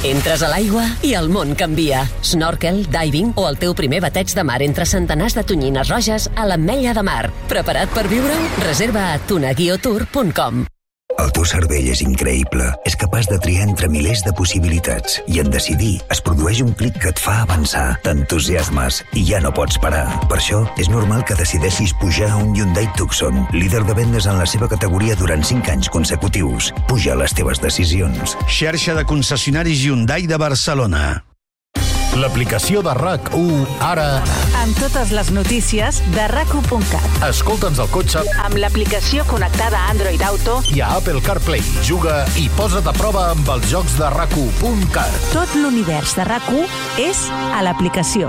S8: Entres a l'aigua i el món canvia. Snorkel, diving o el teu primer bateig de mar entre centenars de tonyines roges a l'Ametlla de Mar. Preparat per viure-ho? Reserva a tunaguiotour.com.
S9: El teu cervell és increïble. És capaç de triar entre milers de possibilitats. I en decidir es produeix un clic que et fa avançar. T'entusiasmes i ja no pots parar. Per això, és normal que decideixis pujar a un Hyundai Tucson, líder de vendes en la seva categoria durant 5 anys consecutius. Puja les teves decisions.
S12: Xarxa de concessionaris Hyundai de Barcelona.
S6: L'aplicació de RAC1 ara...
S13: Amb totes les notícies de RAC1.cat.
S6: Escolta'ns al cotxe
S13: Amb l'aplicació connectada a Android Auto
S6: i a Apple CarPlay. Juga i posa't a prova amb els jocs de RAC1.cat.
S13: Tot l'univers de RAC1 és a l'aplicació.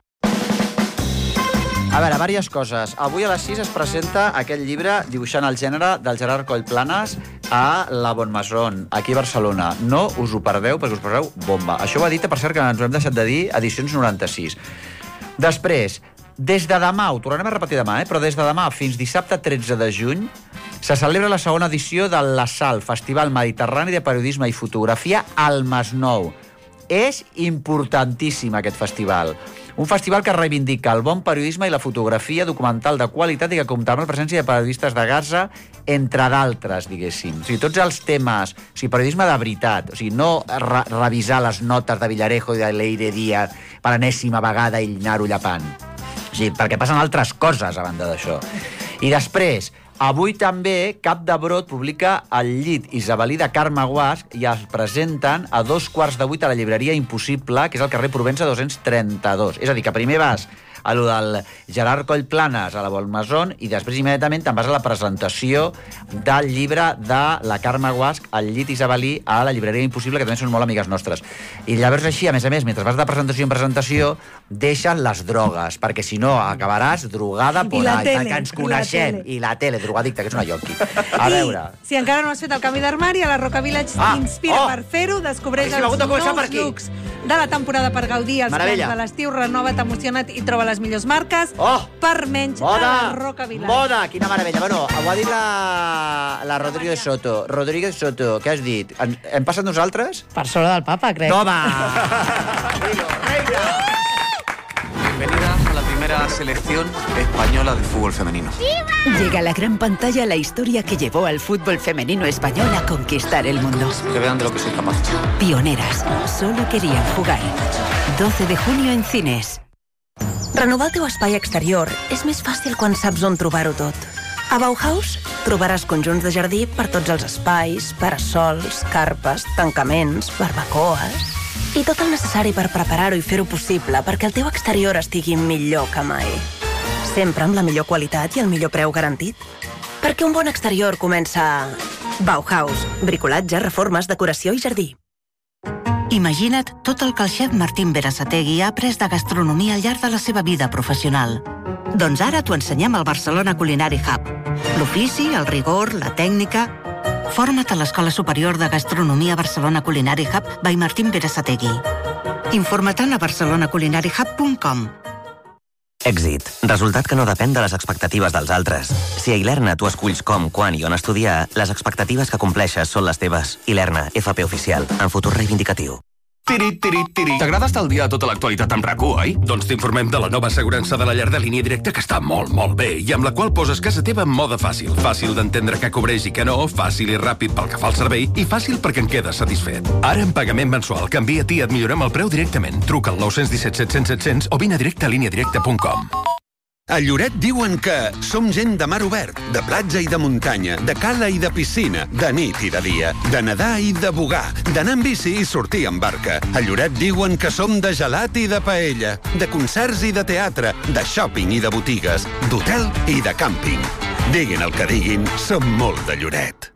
S1: A veure, diverses coses. Avui a les 6 es presenta aquest llibre Dibuixant el gènere del Gerard Collplanes a la Bonmaison, aquí a Barcelona. No us ho perdeu, perquè us posareu bomba. Això ho ha dit, per cert, que ens ho hem deixat de dir, Edicions 96. Després, des de demà, ho tornarem a repetir demà, però des de demà fins dissabte 13 de juny se celebra la segona edició de l'ASSAL, Festival Mediterrani de Periodisme i Fotografia al Masnou. És importantíssim aquest festival. Un festival que reivindica el bon periodisme i la fotografia documental de qualitat i que compta amb la presència de periodistes de Gaza, entre d'altres, diguéssim. O sigui, tots els temes, o sigui, periodisme de veritat, o sigui, no revisar les notes de Villarejo i de Leire Díaz per enèsima vegada i anar-ho llapant. O sigui, perquè passen altres coses a banda d'això. I després, avui també Cap de Brot publica El llit isabelí de Carme Guasch i es presenten a 7:15 a la llibreria Impossible, que és al carrer Provença 232. És a dir, que primer vas a lo del Gerard Collplanes a la Bonmaison i després immediatament te'n vas a la presentació del llibre de la Carme Guasch, El llit isabelí, a la llibreria Impossible, que també són molt amigues nostres. I llavors així, a més, mentre vas de presentació en presentació, deixen les drogues, perquè si no acabaràs drogada por ahí, perquè ens coneixem. I la tele, drogadicta, que és una yonqui. A veure...
S25: Si encara no has fet el canvi d'armari, a la Roca Village t'inspira per fer-ho, descobreix els nous looks de la temporada per gaudir els plans de l'estiu, renova't, emociona't i troba les millors marques per menys a la Roca Village.
S1: Moda, quina meravella. Bueno, ho ha dit la Rodríguez Soto. Rodríguez Soto, què has dit? Hem passat nosaltres?
S4: Per sobre del papa, crec.
S1: Toma!
S26: Bienvenidas a la primera selección española de fútbol femenino.
S2: Llega a la gran pantalla la historia que llevó al fútbol femenino español a conquistar el mundo.
S26: Que vean de lo que soy capaz.
S2: Pioneras, solo querían jugar. 12 de junio en cines.
S27: Renovar el teu espai exterior és més fàcil quan saps on trobar-ho tot. A Bauhaus trobaràs conjunts de jardí per tots els espais, parasols, carpes, tancaments, barbacoes... i tot el necessari per preparar-ho i fer-ho possible perquè el teu exterior estigui millor que mai. Sempre amb la millor qualitat i el millor preu garantit. Perquè un bon exterior comença a Bauhaus. Bricolatge, reformes, decoració i jardí.
S28: Imagina't tot el que el xef Martín Berasategui ha après de gastronomia al llarg de la seva vida professional. Doncs ara t'ho ensenyem al Barcelona Culinary Hub. L'ofici, el rigor, la tècnica... Forma't a l'Escola Superior de Gastronomia Barcelona Culinary Hub by Martín Berasategui. Informa't a barcelonaculinariehub.com.
S19: Èxit. Resultat que no depèn de les expectatives dels altres. Si a Ilerna tu esculls com, quan i on estudiar, les expectatives que compleixes són les teves. Ilerna, FP Oficial, en futur reivindicatiu.
S10: T'agrada estar al dia a tota l'actualitat amb RAC1, oi? Doncs t'informem de la nova assegurança de la llar de línia directa que està molt, molt bé i amb la qual poses casa teva en mode fàcil. Fàcil d'entendre què cobreix i què no, fàcil i ràpid pel que fa al servei i fàcil perquè en quedes satisfet. Ara en pagament mensual, canvia-t'hi i et millorem el preu directament. Truca al 917 700 700 o vine a directe a lineadirecta.com.
S29: A Lloret diuen que som gent de mar obert, de platja i de muntanya, de cala i de piscina, de nit i de dia, de nedar i de bugar, d'anar en bici i sortir en barca. A Lloret diuen que som de gelat i de paella, de concerts i de teatre, de shopping i de botigues, d'hotel i de càmping. Diguin el que diguin, som molt de Lloret.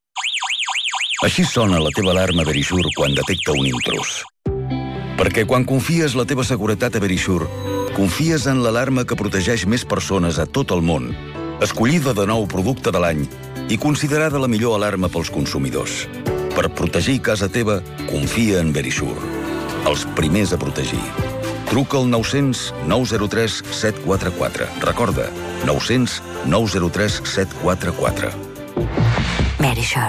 S11: Així sona la teva alarma Verisure quan detecta un intrús. Perquè quan confies la teva seguretat a Verisure, confies en l'alarma que protegeix més persones a tot el món, escollida de nou producte de l'any i considerada la millor alarma pels consumidors. Per protegir casa teva, confia en Verisure. Els primers a protegir. Truca al 900 903 744. Recorda, 900 903 744.
S21: Verisure.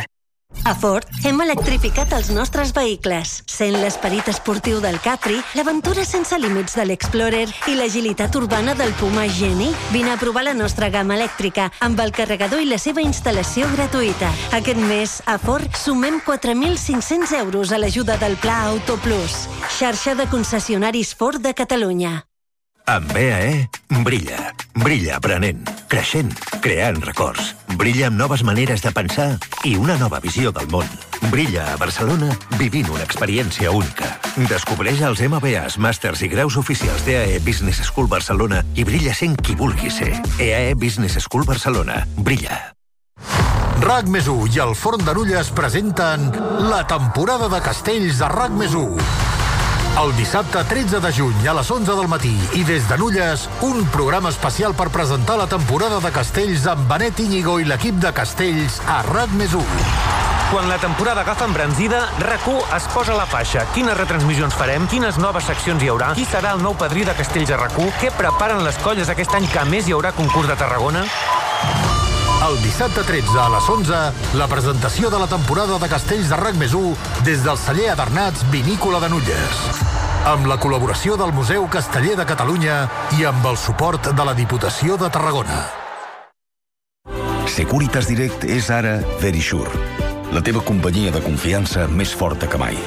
S3: A Ford hem electrificat els nostres vehicles, sent l'esperit esportiu del Capri, l'aventura sense límits de l'Explorer i l'agilitat urbana del Puma Geni. Vine a provar la nostra gamma elèctrica amb el carregador i la seva instal·lació gratuïta. Aquest mes, a Ford, sumem 4.500 euros a l'ajuda del Pla Auto Plus. Xarxa de concessionaris Ford de Catalunya.
S24: Amb BAE, brilla. Brilla aprenent, creixent, creant records. Brilla amb noves maneres de pensar i una nova visió del món. Brilla a Barcelona vivint una experiència única. Descobreix els MBAs, màsters i graus oficials d'EAE Business School Barcelona i brilla sent qui vulgui ser. EAE Business School Barcelona. Brilla.
S6: RAC+1 i el Forn de Nulles presenten la temporada de castells de RAC+1. El dissabte 13 de juny a les 11 del matí i des de Nulles, un programa especial per presentar la temporada de castells amb Benet Íñigo i l'equip de castells a RAC+1.
S5: Quan la temporada agafa embranzida, RAC1 es posa la faixa. Quines retransmissions farem? Quines noves seccions hi haurà? Qui serà el nou padrí de castells a RAC1? Què preparen les colles aquest any que a més hi haurà concurs de Tarragona?
S6: El dissabte 13 a les 11, la presentació de la temporada de castells de RAC+1 des del celler Adernats Vinícola de Nulles. Amb la col·laboració del Museu Casteller de Catalunya i amb el suport de la Diputació de Tarragona.
S9: Securitas Direct és ara Verisure, la teva companyia de confiança més forta que mai.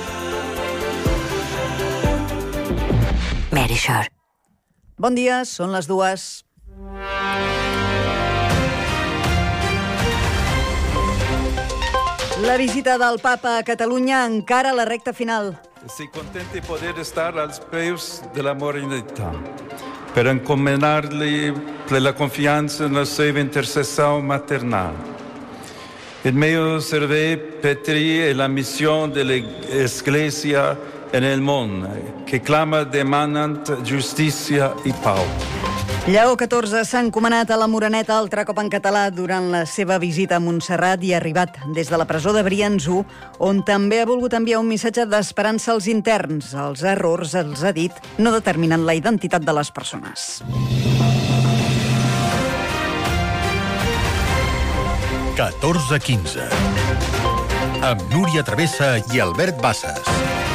S7: Verisure.
S14: Bon dia, són les 2. La visita del Papa a Catalunya encara a la recta final.
S15: Si contenti poder estar als peus de la Morenità per encomanar-li la confiança en la seva intercessió maternal. El meu servei Petri è la missió de l'Església en el món, que clama demanant justícia i pau.
S14: Lleó XIV s'ha encomanat a la Moreneta altre cop en català durant la seva visita a Montserrat i ha arribat des de la presó de Brians 1, on també ha volgut enviar un missatge d'esperança als interns. Els errors, els ha dit, no determinen la identitat de les persones.
S6: 14:15 amb Núria Travessa i Albert Bassas.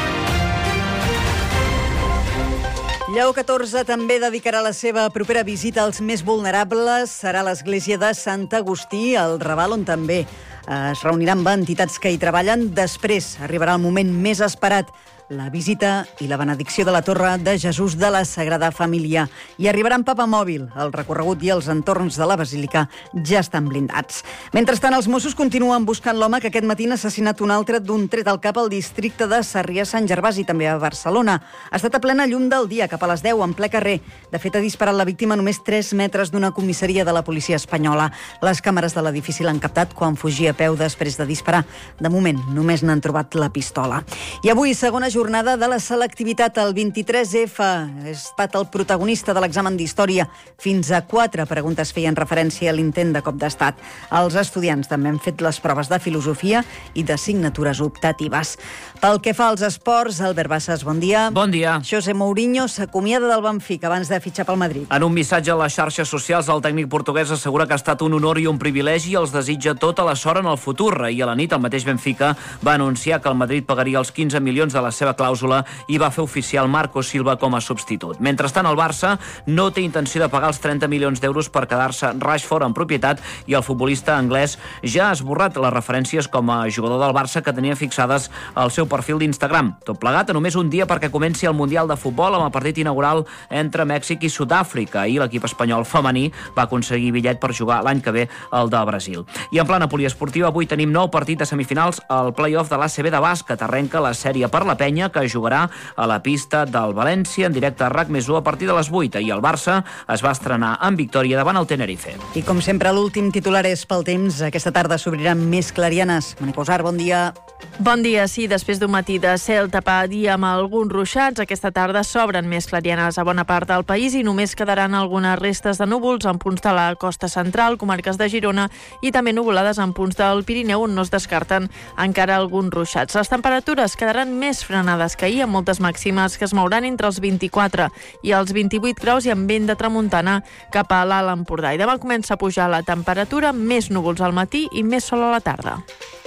S14: Lleó XIV també dedicarà la seva propera visita als més vulnerables. Serà l'església de Sant Agustí, al Raval, on també es reuniran amb entitats que hi treballen. Després arribarà el moment més esperat, la visita i la benedicció de la Torre de Jesús de la Sagrada Família. I arribarà en Papa Mòbil. El recorregut i els entorns de la Basílica ja estan blindats. Mentrestant, els Mossos continuen buscant l'home que aquest matí n'ha assassinat un altre d'un tret al cap al districte de Sarrià-Sant Gervasi, també a Barcelona. Ha estat a plena llum del dia, cap a les 10, en ple carrer. De fet, ha disparat la víctima a només 3 metres d'una comissaria de la policia espanyola. Les càmeres de l'edifici l'han captat quan fugia a peu després de disparar. De moment, només n'han trobat la pistola. I avui, segona jornada de la selectivitat. El 23F ha estat el protagonista de l'examen d'història. Fins a 4 preguntes feien referència a l'intent de cop d'estat. Els estudiants també han fet les proves de filosofia i d'assignatures optatives. Pel que fa als esports, Albert Bassas, bon dia.
S16: Bon dia.
S14: José Mourinho s'acomiada del Benfica abans de fitxar pel Madrid.
S16: En un missatge a les xarxes socials, el tècnic portuguès assegura que ha estat un honor i un privilegi i els desitja tota la sort en el futur. Ahir a la nit, el mateix Benfica va anunciar que el Madrid pagaria els 15 milions de la seva clàusula i va fer oficial Marco Silva com a substitut. Mentrestant, el Barça no té intenció de pagar els 30 milions d'euros per quedar-se Rashford en propietat i el futbolista anglès ja ha esborrat les referències com a jugador del Barça que tenia fixades al seu perfil d'Instagram. Tot plegat a només un dia perquè comenci el Mundial de Futbol amb el partit inaugural entre Mèxic i Sud-àfrica. I l'equip espanyol femení va aconseguir bitllet per jugar l'any que ve al de Brasil. I en plana poliesportiva, avui tenim nou partit de semifinals al play-off de l'ACB de bàsquet. Arrenca la sèrie per la Penya, que jugarà a la pista del València en directe a RAC+1 a partir de les 8, i el Barça es va estrenar en victòria davant el Tenerife.
S14: I com sempre, l'últim titular és pel temps. Aquesta tarda s'obriran més clarianes. Mònica Usar, bon dia.
S20: Bon dia, sí. Després d'un matí de cel tapat i amb alguns ruixats, aquesta tarda s'obren més clarianes a bona part del país i només quedaran algunes restes de núvols en punts de la costa central, comarques de Girona, i també nuvolades en punts del Pirineu, on no es descarten encara alguns ruixats. Les temperatures quedaran més frenades que ahir, amb moltes màximes que es mouran entre els 24 i els 28 graus i amb vent de tramuntana cap a l'Alt Empordà. I demà comença a pujar la temperatura, més núvols al matí i més sol a la tarda.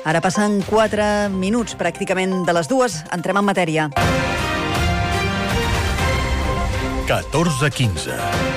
S14: Ara passen 4 minuts, pràcticament de les 2. Entrem en matèria.
S6: 14:15.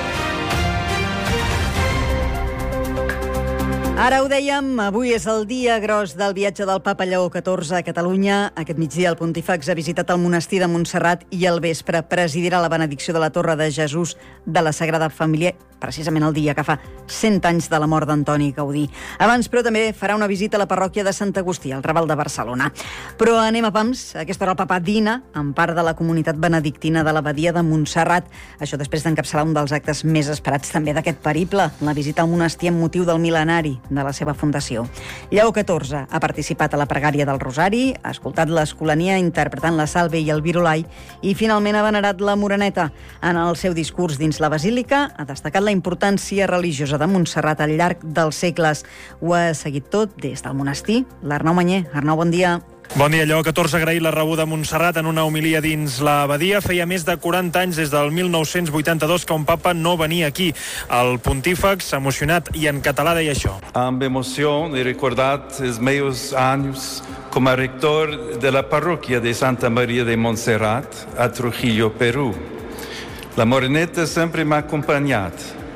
S14: Ara ho dèiem, avui és el dia gros del viatge del papa Lleó XIV a Catalunya. Aquest migdia el pontífex ha visitat el monestir de Montserrat i al vespre presidirà la benedicció de la Torre de Jesús de la Sagrada Família, precisament el dia que fa 100 anys de la mort d'Antoni Gaudí. Abans, però, també farà una visita a la parròquia de Sant Agustí, al Raval de Barcelona. Però anem a pams. A aquesta hora el papa dina en part de la comunitat benedictina de l'abadia de Montserrat. Això després d'encapçalar un dels actes més esperats també d'aquest periple, la visita al monestir amb motiu del mil·lenari de la seva fundació. Lleó XIV ha participat a la pregària del Rosari, ha escoltat l'Escolania interpretant la Salve i el Virolai i finalment ha venerat la Moreneta. En el seu discurs dins la Basílica ha destacat la importància religiosa de Montserrat al llarg dels segles. Ho ha seguit tot des del monestir. L'Arnau Manyer. Arnau, bon dia.
S7: Bon dia. Lleó XIV ha agraït la rebuda a Montserrat en una homilia dins l'abadia. Feia més de 40 anys, des del 1982, que un papa no venia aquí. El pontífex, emocionat i en català, deia això.
S15: Amb emoció he recordat els meus anys com a rector de la parròquia de Santa Maria de Montserrat a Trujillo, Perú. La Moreneta sempre m'ha acompanyat.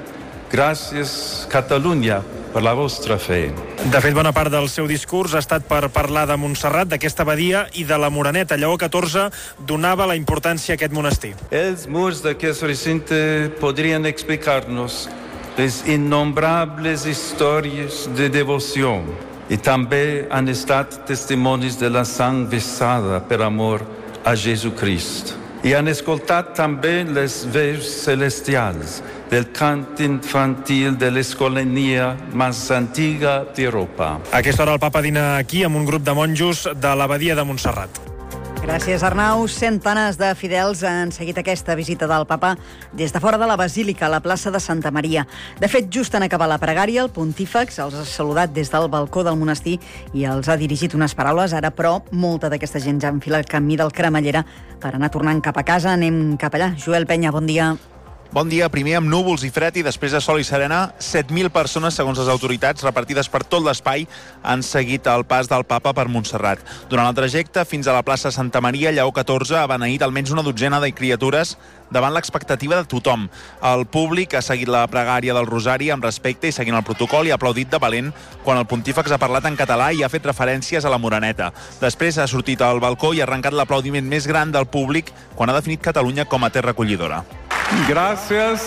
S15: Gràcies, Catalunya, per la vostra fe.
S7: De fet, bona part del seu discurs ha estat per parlar de Montserrat, d'aquesta abadia i de la Moreneta. Lleó XIV donava la importància a aquest monestir.
S15: Els murs d'aquest recinte podrien explicar-nos les innombrables històries de devoció i també han estat testimonis de la sang vessada per amor a Jesucrist. I han escoltat també les veus celestials del cant infantil de l'escolania més antiga d'Europa.
S7: A aquesta hora el papa dina aquí amb un grup de monjos de l'abadia de Montserrat.
S14: Gràcies, Arnau. Centenars de fidels han seguit aquesta visita del papa des de fora de la Basílica, a la plaça de Santa Maria. De fet, just en acabar la pregària, el pontífex els ha saludat des del balcó del monestir i els ha dirigit unes paraules. Ara, però, molta d'aquesta gent ja enfila el camí del Cremallera per anar tornant cap a casa. Anem cap allà. Joel Penya, bon dia.
S8: Bon dia. Primer amb núvols i fred i després de sol i serena, 7.000 persones, segons les autoritats, repartides per tot l'espai, han seguit el pas del papa per Montserrat. Durant el trajecte fins a la plaça Santa Maria, Lleó XIV ha beneït almenys una dotzena de criatures davant l'expectativa de tothom. El públic ha seguit la pregària del Rosari amb respecte i seguint el protocol i ha aplaudit de valent quan el pontífex ha parlat en català i ha fet referències a la Moreneta. Després ha sortit al balcó i ha arrencat l'aplaudiment més gran del públic quan ha definit Catalunya com a terra acollidora.
S15: Gracias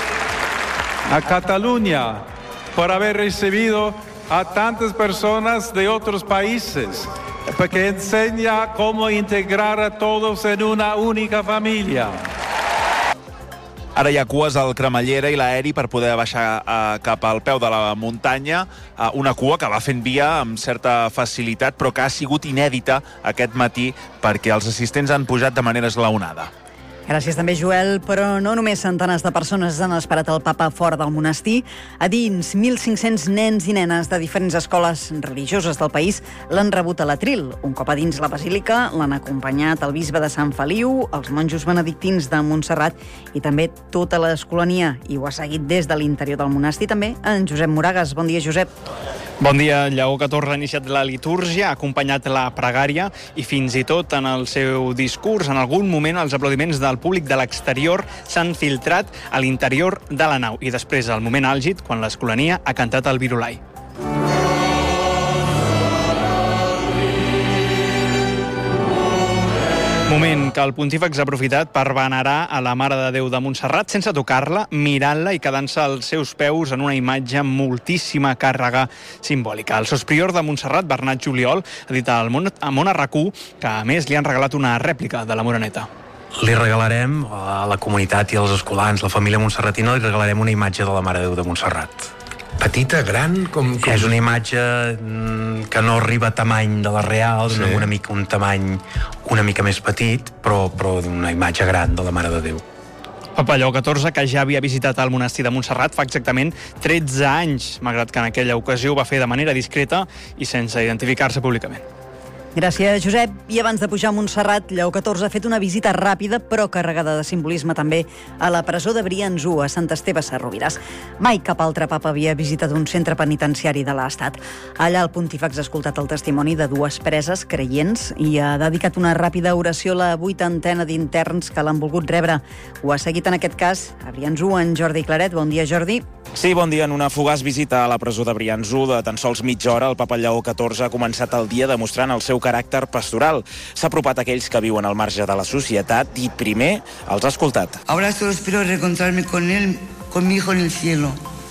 S15: a Cataluña por haber recibido a tantas personas de otros países, porque enseña cómo integrar a todos en una única familia.
S8: Ara hi ha cues al Cremallera i l'aeri per poder baixar cap al peu de la muntanya, una cua que va fent via amb certa facilitat, però que ha sigut inèdita aquest matí perquè els assistents han pujat de manera esglaonada.
S14: Gràcies també, Joel. Però no només centenars de persones han esperat el papa fora del monestir. A dins, 1.500 nens i nenes de diferents escoles religioses del país l'han rebut a l'Atril. Un cop a dins la basílica l'han acompanyat el bisbe de Sant Feliu, els monjos benedictins de Montserrat i també tota l'escolania. I ho ha seguit des de l'interior del monestir també en Josep Moragas. Bon dia, Josep.
S12: Bon dia. Lleó XIV ha iniciat la litúrgia, ha acompanyat la pregària i fins i tot en el seu discurs, en algun moment, els aplaudiments del públic de l'exterior s'han filtrat a l'interior de la nau i després, al moment àlgid, quan l'escolania ha cantat el Virolai. Moment que el pontífex ha aprofitat per venerar a la Mare de Déu de Montserrat sense tocar-la, mirant-la i quedant-se als seus peus en una imatge amb moltíssima càrrega simbòlica. El sosprior de Montserrat, Bernat Juliol, ha dit al Món RQ que, a més, li han regalat una rèplica de la Moreneta.
S13: Li regalarem a la comunitat i als escolans, la família montserratina, li regalarem una imatge de la Mare de Déu de Montserrat.
S17: Petita, gran?
S13: És una imatge que no arriba a tamany de la real, sí. Un tamany una mica més petit, però d'una imatge gran de la Mare de Déu.
S12: Papa Lleó XIV, que ja havia visitat el monestir de Montserrat fa exactament 13 anys, malgrat que en aquella ocasió ho va fer de manera discreta i sense identificar-se públicament.
S14: Gràcies, Josep. I abans de pujar a Montserrat, Lleó XIV ha fet una visita ràpida però carregada de simbolisme també a la presó de Brians-1 a Sant Esteve Sesrovires. Mai cap altre papa havia visitat un centre penitenciari de l'Estat. Allà el pontífex ha escoltat el testimoni de dues preses creients i ha dedicat una ràpida oració a la 80ena d'interns que l'han volgut rebre. Ho ha seguit en aquest cas a Brians-1 en Jordi Claret. Bon dia, Jordi.
S1: Sí, bon dia. En una fugaç visita a la presó de Brians-1 de tan sols mitja hora, el papa Lleó XIV ha començat el dia demostrant el seu caràcter pastoral. S'ha apropat a aquells que viuen al marge de la societat i primer els ha escoltat.
S2: Ahora solo espero reencontrarme con él, con mi hijo en el cielo.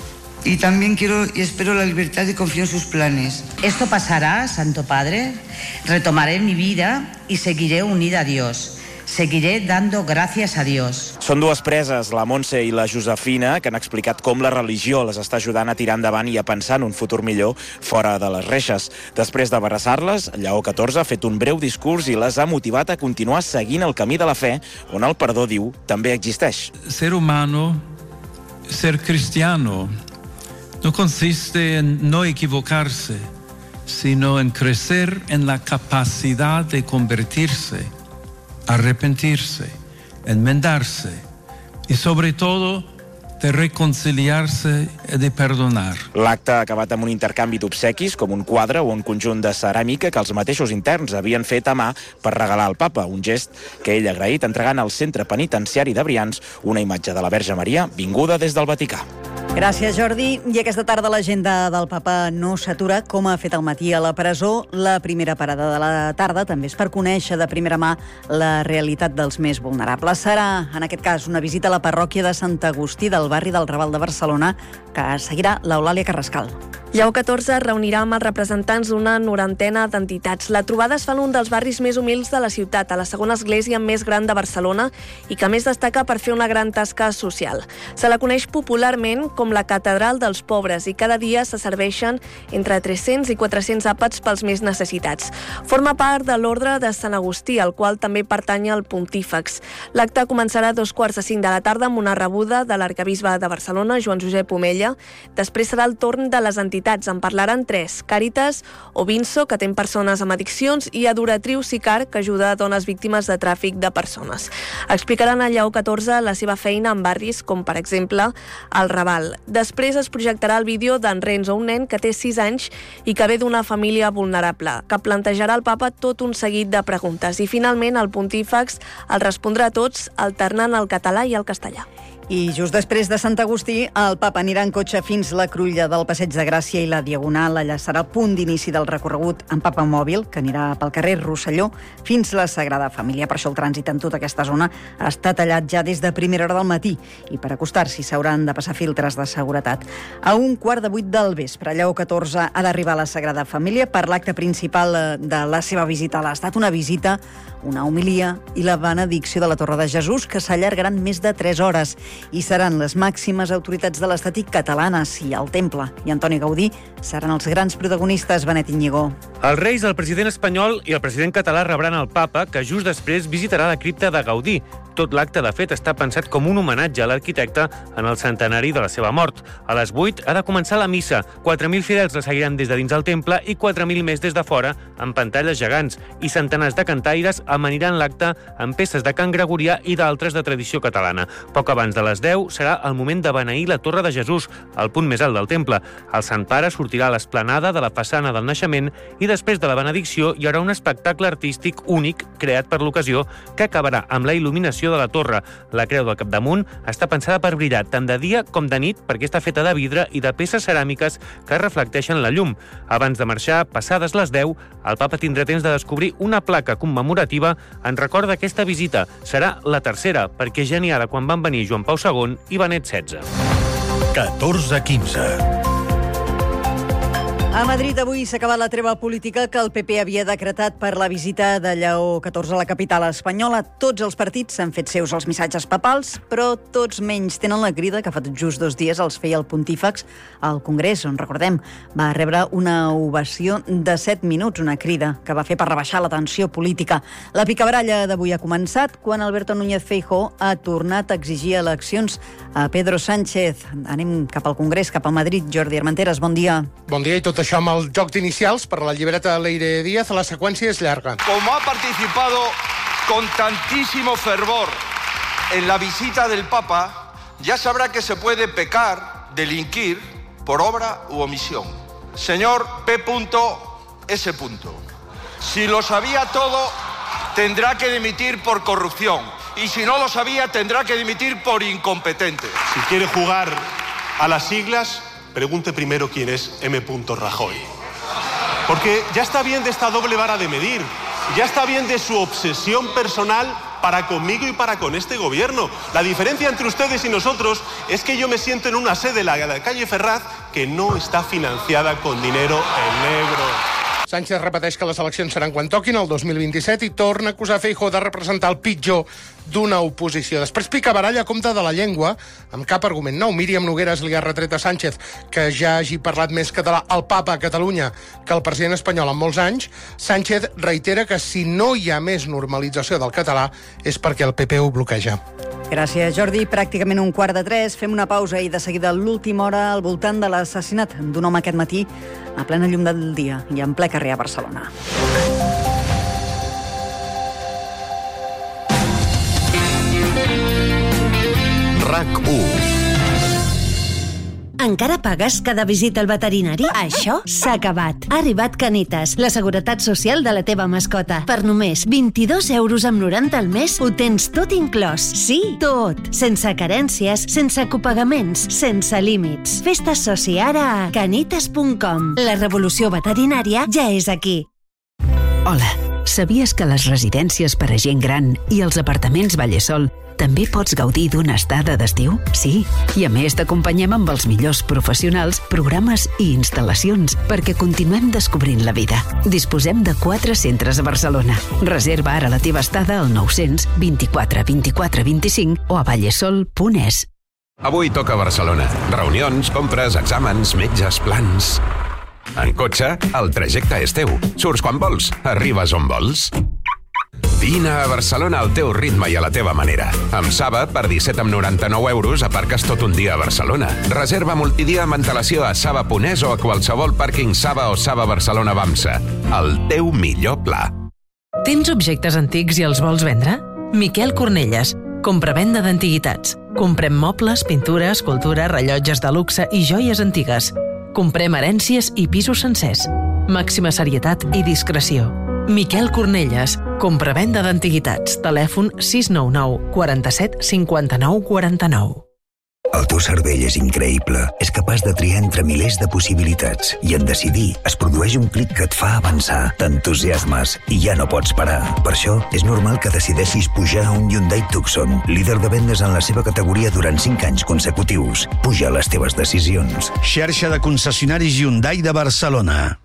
S2: Y también quiero y espero la libertad y confío en sus planes.
S4: Esto pasará, Santo Padre. Retomaré mi vida y seguiré unida a Dios. Seguiré dando gracias a Dios.
S1: Són dues preses, la Montse i la Josefina, que han explicat com la religió les està ajudant a tirar endavant i a pensar en un futur millor fora de les reixes. Després d'abraçar-les, Lleó XIV ha fet un breu discurs i les ha motivat a continuar seguint el camí de la fe, on el perdó, diu, també existeix.
S15: Ser humano, ser cristiano, no consiste en no equivocarse, sino en crecer en la capacidad de convertirse, arrepentirse, enmendarse y sobre todo de reconciliarse y de perdonar.
S1: L'acte ha acabat amb un intercanvi d'obsequis, com un quadre o un conjunt de ceràmica que els mateixos interns havien fet a mà per regalar al papa, un gest que ell ha agraït entregant al centre penitenciari de Brians una imatge de la Verge Maria vinguda des del Vaticà.
S14: Gràcies, Jordi. I aquesta tarda l'agenda del papa no s'atura, com ha fet al matí a la presó. La primera parada de la tarda també és per conèixer de primera mà la realitat dels més vulnerables. Serà, en aquest cas, una visita a la parròquia de Sant Agustí del barri del Raval de Barcelona, que seguirà l'Eulàlia Carrascal.
S17: Lleó XIV reunirà amb els representants d'una 90 d'entitats. La trobada es fa en un dels barris més humils de la ciutat, a la segona església més gran de Barcelona i que a més destaca per fer una gran tasca social. Se la coneix popularment com la catedral dels pobres i cada dia se serveixen entre 300 i 400 àpats pels més necessitats. Forma part de l'ordre de Sant Agustí, al qual també pertany el pontífex. L'acte començarà a 2:45 de la tarda amb una rebuda de l'arquebisbe de Barcelona, Joan Josep Omella. Després serà el torn de les entitats. En parlaran 3, Càritas, Ovinso, que atén persones amb addiccions, i Adoratriu Sicar, que ajuda a dones víctimes de tràfic de persones. Explicaran a Lleó XIV la seva feina en barris com, per exemple, el Raval. Després es projectarà el vídeo d'en Renzo, un nen que té 6 anys i que ve d'una família vulnerable, que plantejarà al papa tot un seguit de preguntes. I finalment el pontífex el respondrà a tots alternant el català i el castellà.
S14: I just després de Sant Agustí, el papa anirà en cotxe fins la cruïlla del Passeig de Gràcia i la Diagonal. Allà serà el punt d'inici del recorregut en papa mòbil, que anirà pel carrer Rosselló fins la Sagrada Família. Per això el trànsit en tota aquesta zona està tallat ja des de primera hora del matí i per acostar-s'hi s'hauran de passar filtres de seguretat. A 7:15 del vespre, Lleó XIV ha d'arribar a la Sagrada Família per l'acte principal de la seva visita a l'Estat, una visita, una homilia i la benedicció de la Torre de Jesús, que s'allargaran més de 3 hores. I seran les màximes autoritats de l'Estat i catalanes i el Temple i Antoni Gaudí seran els grans protagonistes. Benet Iñigó.
S5: Els reis, el president espanyol i el president català rebran el papa, que just després visitarà la cripta de Gaudí. Tot l'acte, de fet, està pensat com un homenatge a l'arquitecte en el centenari de la seva mort. A les 8 ha de començar la missa. 4.000 fidels la seguiran des de dins el temple i 4.000 més des de fora, amb pantalles gegants. I centenars de cantaires amaniran l'acte amb peces de cant gregorià i d'altres de tradició catalana. Poc abans de les 10 serà el moment de beneir la Torre de Jesús, el punt més alt del temple. El Sant Pare sortirà a l'esplanada de la façana del naixement i després de la benedicció hi haurà un espectacle artístic únic creat per l'ocasió que acabarà amb la il·luminació de la torre. La creu del capdamunt està pensada per brillar tant de dia com de nit perquè està feta de vidre i de peces ceràmiques que reflecteixen la llum. Abans de marxar, passades les 10, el papa tindrà temps de descobrir una placa commemorativa en record d'aquesta visita. Serà la tercera, perquè ja n'hi ha de quan van venir Joan Pau II i Benet XVI.
S6: 14:15.
S14: A Madrid avui s'ha acabat la treva política que el PP havia decretat per la visita de Lleó XIV a la capital espanyola. Tots els partits s'han fet seus els missatges papals, però tots menys tenen la crida que fa tot just 2 dies els feia el pontífex al Congrés, on, recordem, va rebre una ovació de 7 minuts, una crida que va fer per rebaixar la tensió política. La picabaralla d'avui ha començat quan Alberto Núñez Feijóo ha tornat a exigir eleccions a Pedro Sánchez. Anem cap al Congrés, cap a Madrid. Jordi Armenteres, bon dia.
S18: Bon dia, i tot
S10: això amb el joc d'inicials per la llibreta Leire Díaz, la seqüència és llarga.
S18: Como ha participado con tantísimo fervor en la visita del Papa, ya sabrá que se puede pecar, delinquir, por obra u omisión. Señor P.S. Si lo sabía todo, tendrá que dimitir por corrupción. Y si no lo sabía, tendrá que dimitir por incompetente.
S19: Si quiere jugar a las siglas, pregunte primero quién es M. Rajoy. Porque ya está bien de esta doble vara de medir. Ya está bien de su obsesión personal para conmigo y para con este gobierno. La diferencia entre ustedes y nosotros es que yo me siento en una sede, la de la calle Ferraz, que no está financiada con dinero en negro.
S10: Sánchez repeteix que les eleccions seran quan toquin, el 2027, i torna a acusar Feijóo de representar el pitjor d'una oposició. Després pica baralla a compte de la llengua, amb cap argument nou. Míriam Nogueras li ha retret a Sánchez que ja hagi parlat més català al Papa a Catalunya que el president espanyol en molts anys. Sánchez reitera que si no hi ha més normalització del català és perquè el PP ho bloqueja.
S14: Gràcies, Jordi. Pràcticament 2:45. Fem una pausa i de seguida l'última hora al voltant de l'assassinat d'un home aquest matí a plena llum del dia i en ple carrer a Barcelona.
S6: RAC1.
S3: Encara pagues cada visita al veterinari? Això s'ha acabat. Ha arribat Canitas, la seguretat social de la teva mascota. Per només 22 euros amb 90 al mes ho tens tot inclòs. Sí, tot. Sense carències, sense copagaments, sense límits. Fes-te soci ara a canitas.com. La revolució veterinària ja és aquí.
S22: Hola, sabies que a les residències per a gent gran i els apartaments Vallesol també pots gaudir d'una estada d'estiu? Sí, i a més t'acompanyem amb els millors professionals, programes i instal·lacions perquè continuem descobrint la vida. Disposem de 4 centres a Barcelona. Reserva ara la teva estada al 900 24 24 25 o a vallesol.es.
S23: Avui toca Barcelona. Reunions, compres, exàmens, metges, plans... En cotxe, el trajecte és teu. Surts quan vols, arribes on vols. Vine a Barcelona al teu ritme i a la teva manera. Amb Saba, per 17,99 euros, aparques tot un dia a Barcelona. Reserva multidia amb antelació a Saba.es o a qualsevol pàrquing Saba o Saba Barcelona Bamsa. El teu millor pla.
S25: Tens objectes antics i els vols vendre? Miquel Cornelles, compravenda d'antiguitats. Comprem mobles, pintura, escultura, rellotges de luxe i joies antigues. Comprem herències i pisos sencers. Màxima serietat i discreció. Miquel Cornelles, compravenda d'antiguitats. Telèfon 699 47 59 49.
S9: El teu cervell és increïble. És capaç de triar entre milers de possibilitats. I en decidir es produeix un clic que et fa avançar. T'entusiasmes i ja no pots parar. Per això és normal que decideixis pujar a un Hyundai Tucson, líder de vendes en la seva categoria durant 5 anys consecutius. Puja les teves decisions.
S26: Xarxa de concessionaris Hyundai de Barcelona.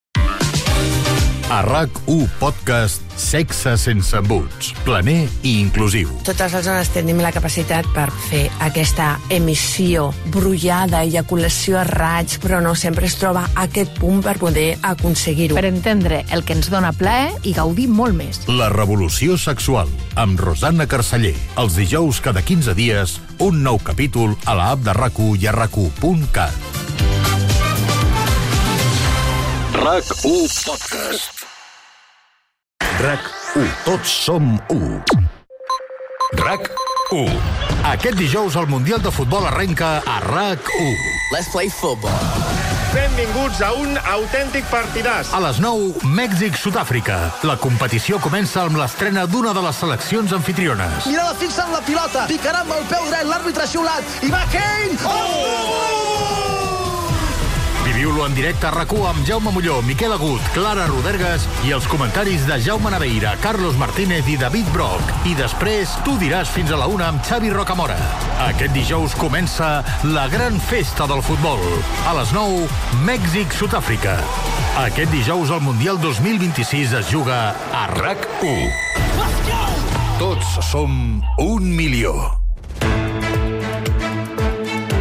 S6: A RAC1 Podcast, sexe sense embuts, planer i inclusiu.
S27: Totes les dones tenim la capacitat per fer aquesta emissió brollada, eyaculació a raig, però no sempre es troba aquest punt per poder aconseguir-ho.
S28: Per entendre el que ens dona plaer i gaudir molt més.
S6: La revolució sexual, amb Rosanna Carceller. Els dijous cada 15 dies, un nou capítol a la app de RAC1 i a RAC1.cat. RAC1 Podcast. RAC1. Tots som 1. RAC1. Aquest dijous el Mundial de Futbol arrenca a RAC1.
S30: Let's play football.
S31: Benvinguts a un autèntic partidàs.
S6: A les 9, Mèxic-Sud-àfrica. La competició comença amb l'estrena d'una de les seleccions anfitriones.
S31: Mirada fixa en la pilota, picarà amb el peu dret, l'àrbitre ha xiulat, i va Kane!
S6: Viviu-lo en directe a RAC1 amb Jaume Molló, Miquel Agut, Clara Rodergas i els comentaris de Jaume Naveira, Carlos Martínez i David Broc. I després, tu diràs fins a la 1 amb Xavi Rocamora. Aquest dijous comença la gran festa del futbol. A les 9, Mèxic-Sud-àfrica. Aquest dijous el Mundial 2026 es juga a RAC1. Tots som 1 milió.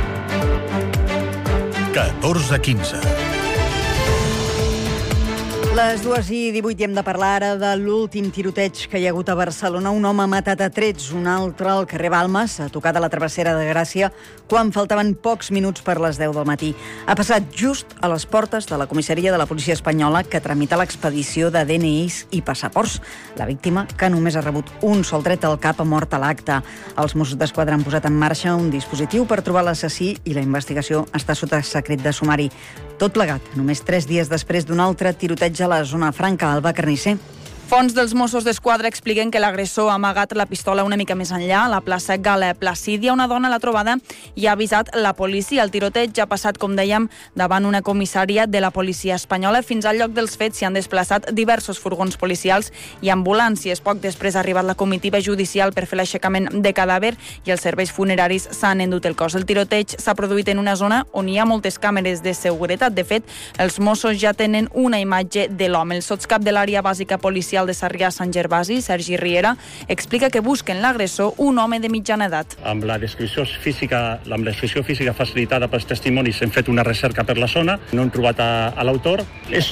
S6: 14:15.
S14: Les 2:18 i hem de parlar ara de l'últim tiroteig que hi ha hagut a Barcelona. Un home ha matat a trets, un altre al carrer Balmes, a tocar de la travessera de Gràcia, quan faltaven pocs minuts per les 10 del matí. Ha passat just a les portes de la comissaria de la policia espanyola que tramita l'expedició de DNIs i passaports. La víctima, que només ha rebut un sol tret al cap, ha mort a l'acte. Els Mossos d'Esquadra han posat en marxa un dispositiu per trobar l'assassí i la investigació està sota secret de sumari. Tot plegat, només 3 dies després d'un altre tiroteig a la zona franca. Alba Carnisser.
S7: Fonts dels Mossos d'Esquadra expliquen que l'agressor ha amagat la pistola una mica més enllà, a la plaça Gala Placídia. Una dona l'ha trobada i ha avisat la policia. El tiroteig ja ha passat, com dèiem, davant una comissària de la policia espanyola. Fins al lloc dels fets s'hi han desplaçat diversos furgons policials i ambulàncies. Poc després ha arribat la comitiva judicial per fer l'aixecament de cadàver i els serveis funeraris s'han endut el cos. El tiroteig s'ha produït en una zona on hi ha moltes càmeres de seguretat. De fet, els Mossos ja tenen una imatge de l'home. El sotscap de l'àrea bàsica policial de Sarrià-Sant Gervasi, Sergi Riera, explica que busquen l'agressor, un home de mitjana edat.
S8: Amb la descripció física facilitada pels testimonis hem fet una recerca per la zona, no hem trobat a l'autor. És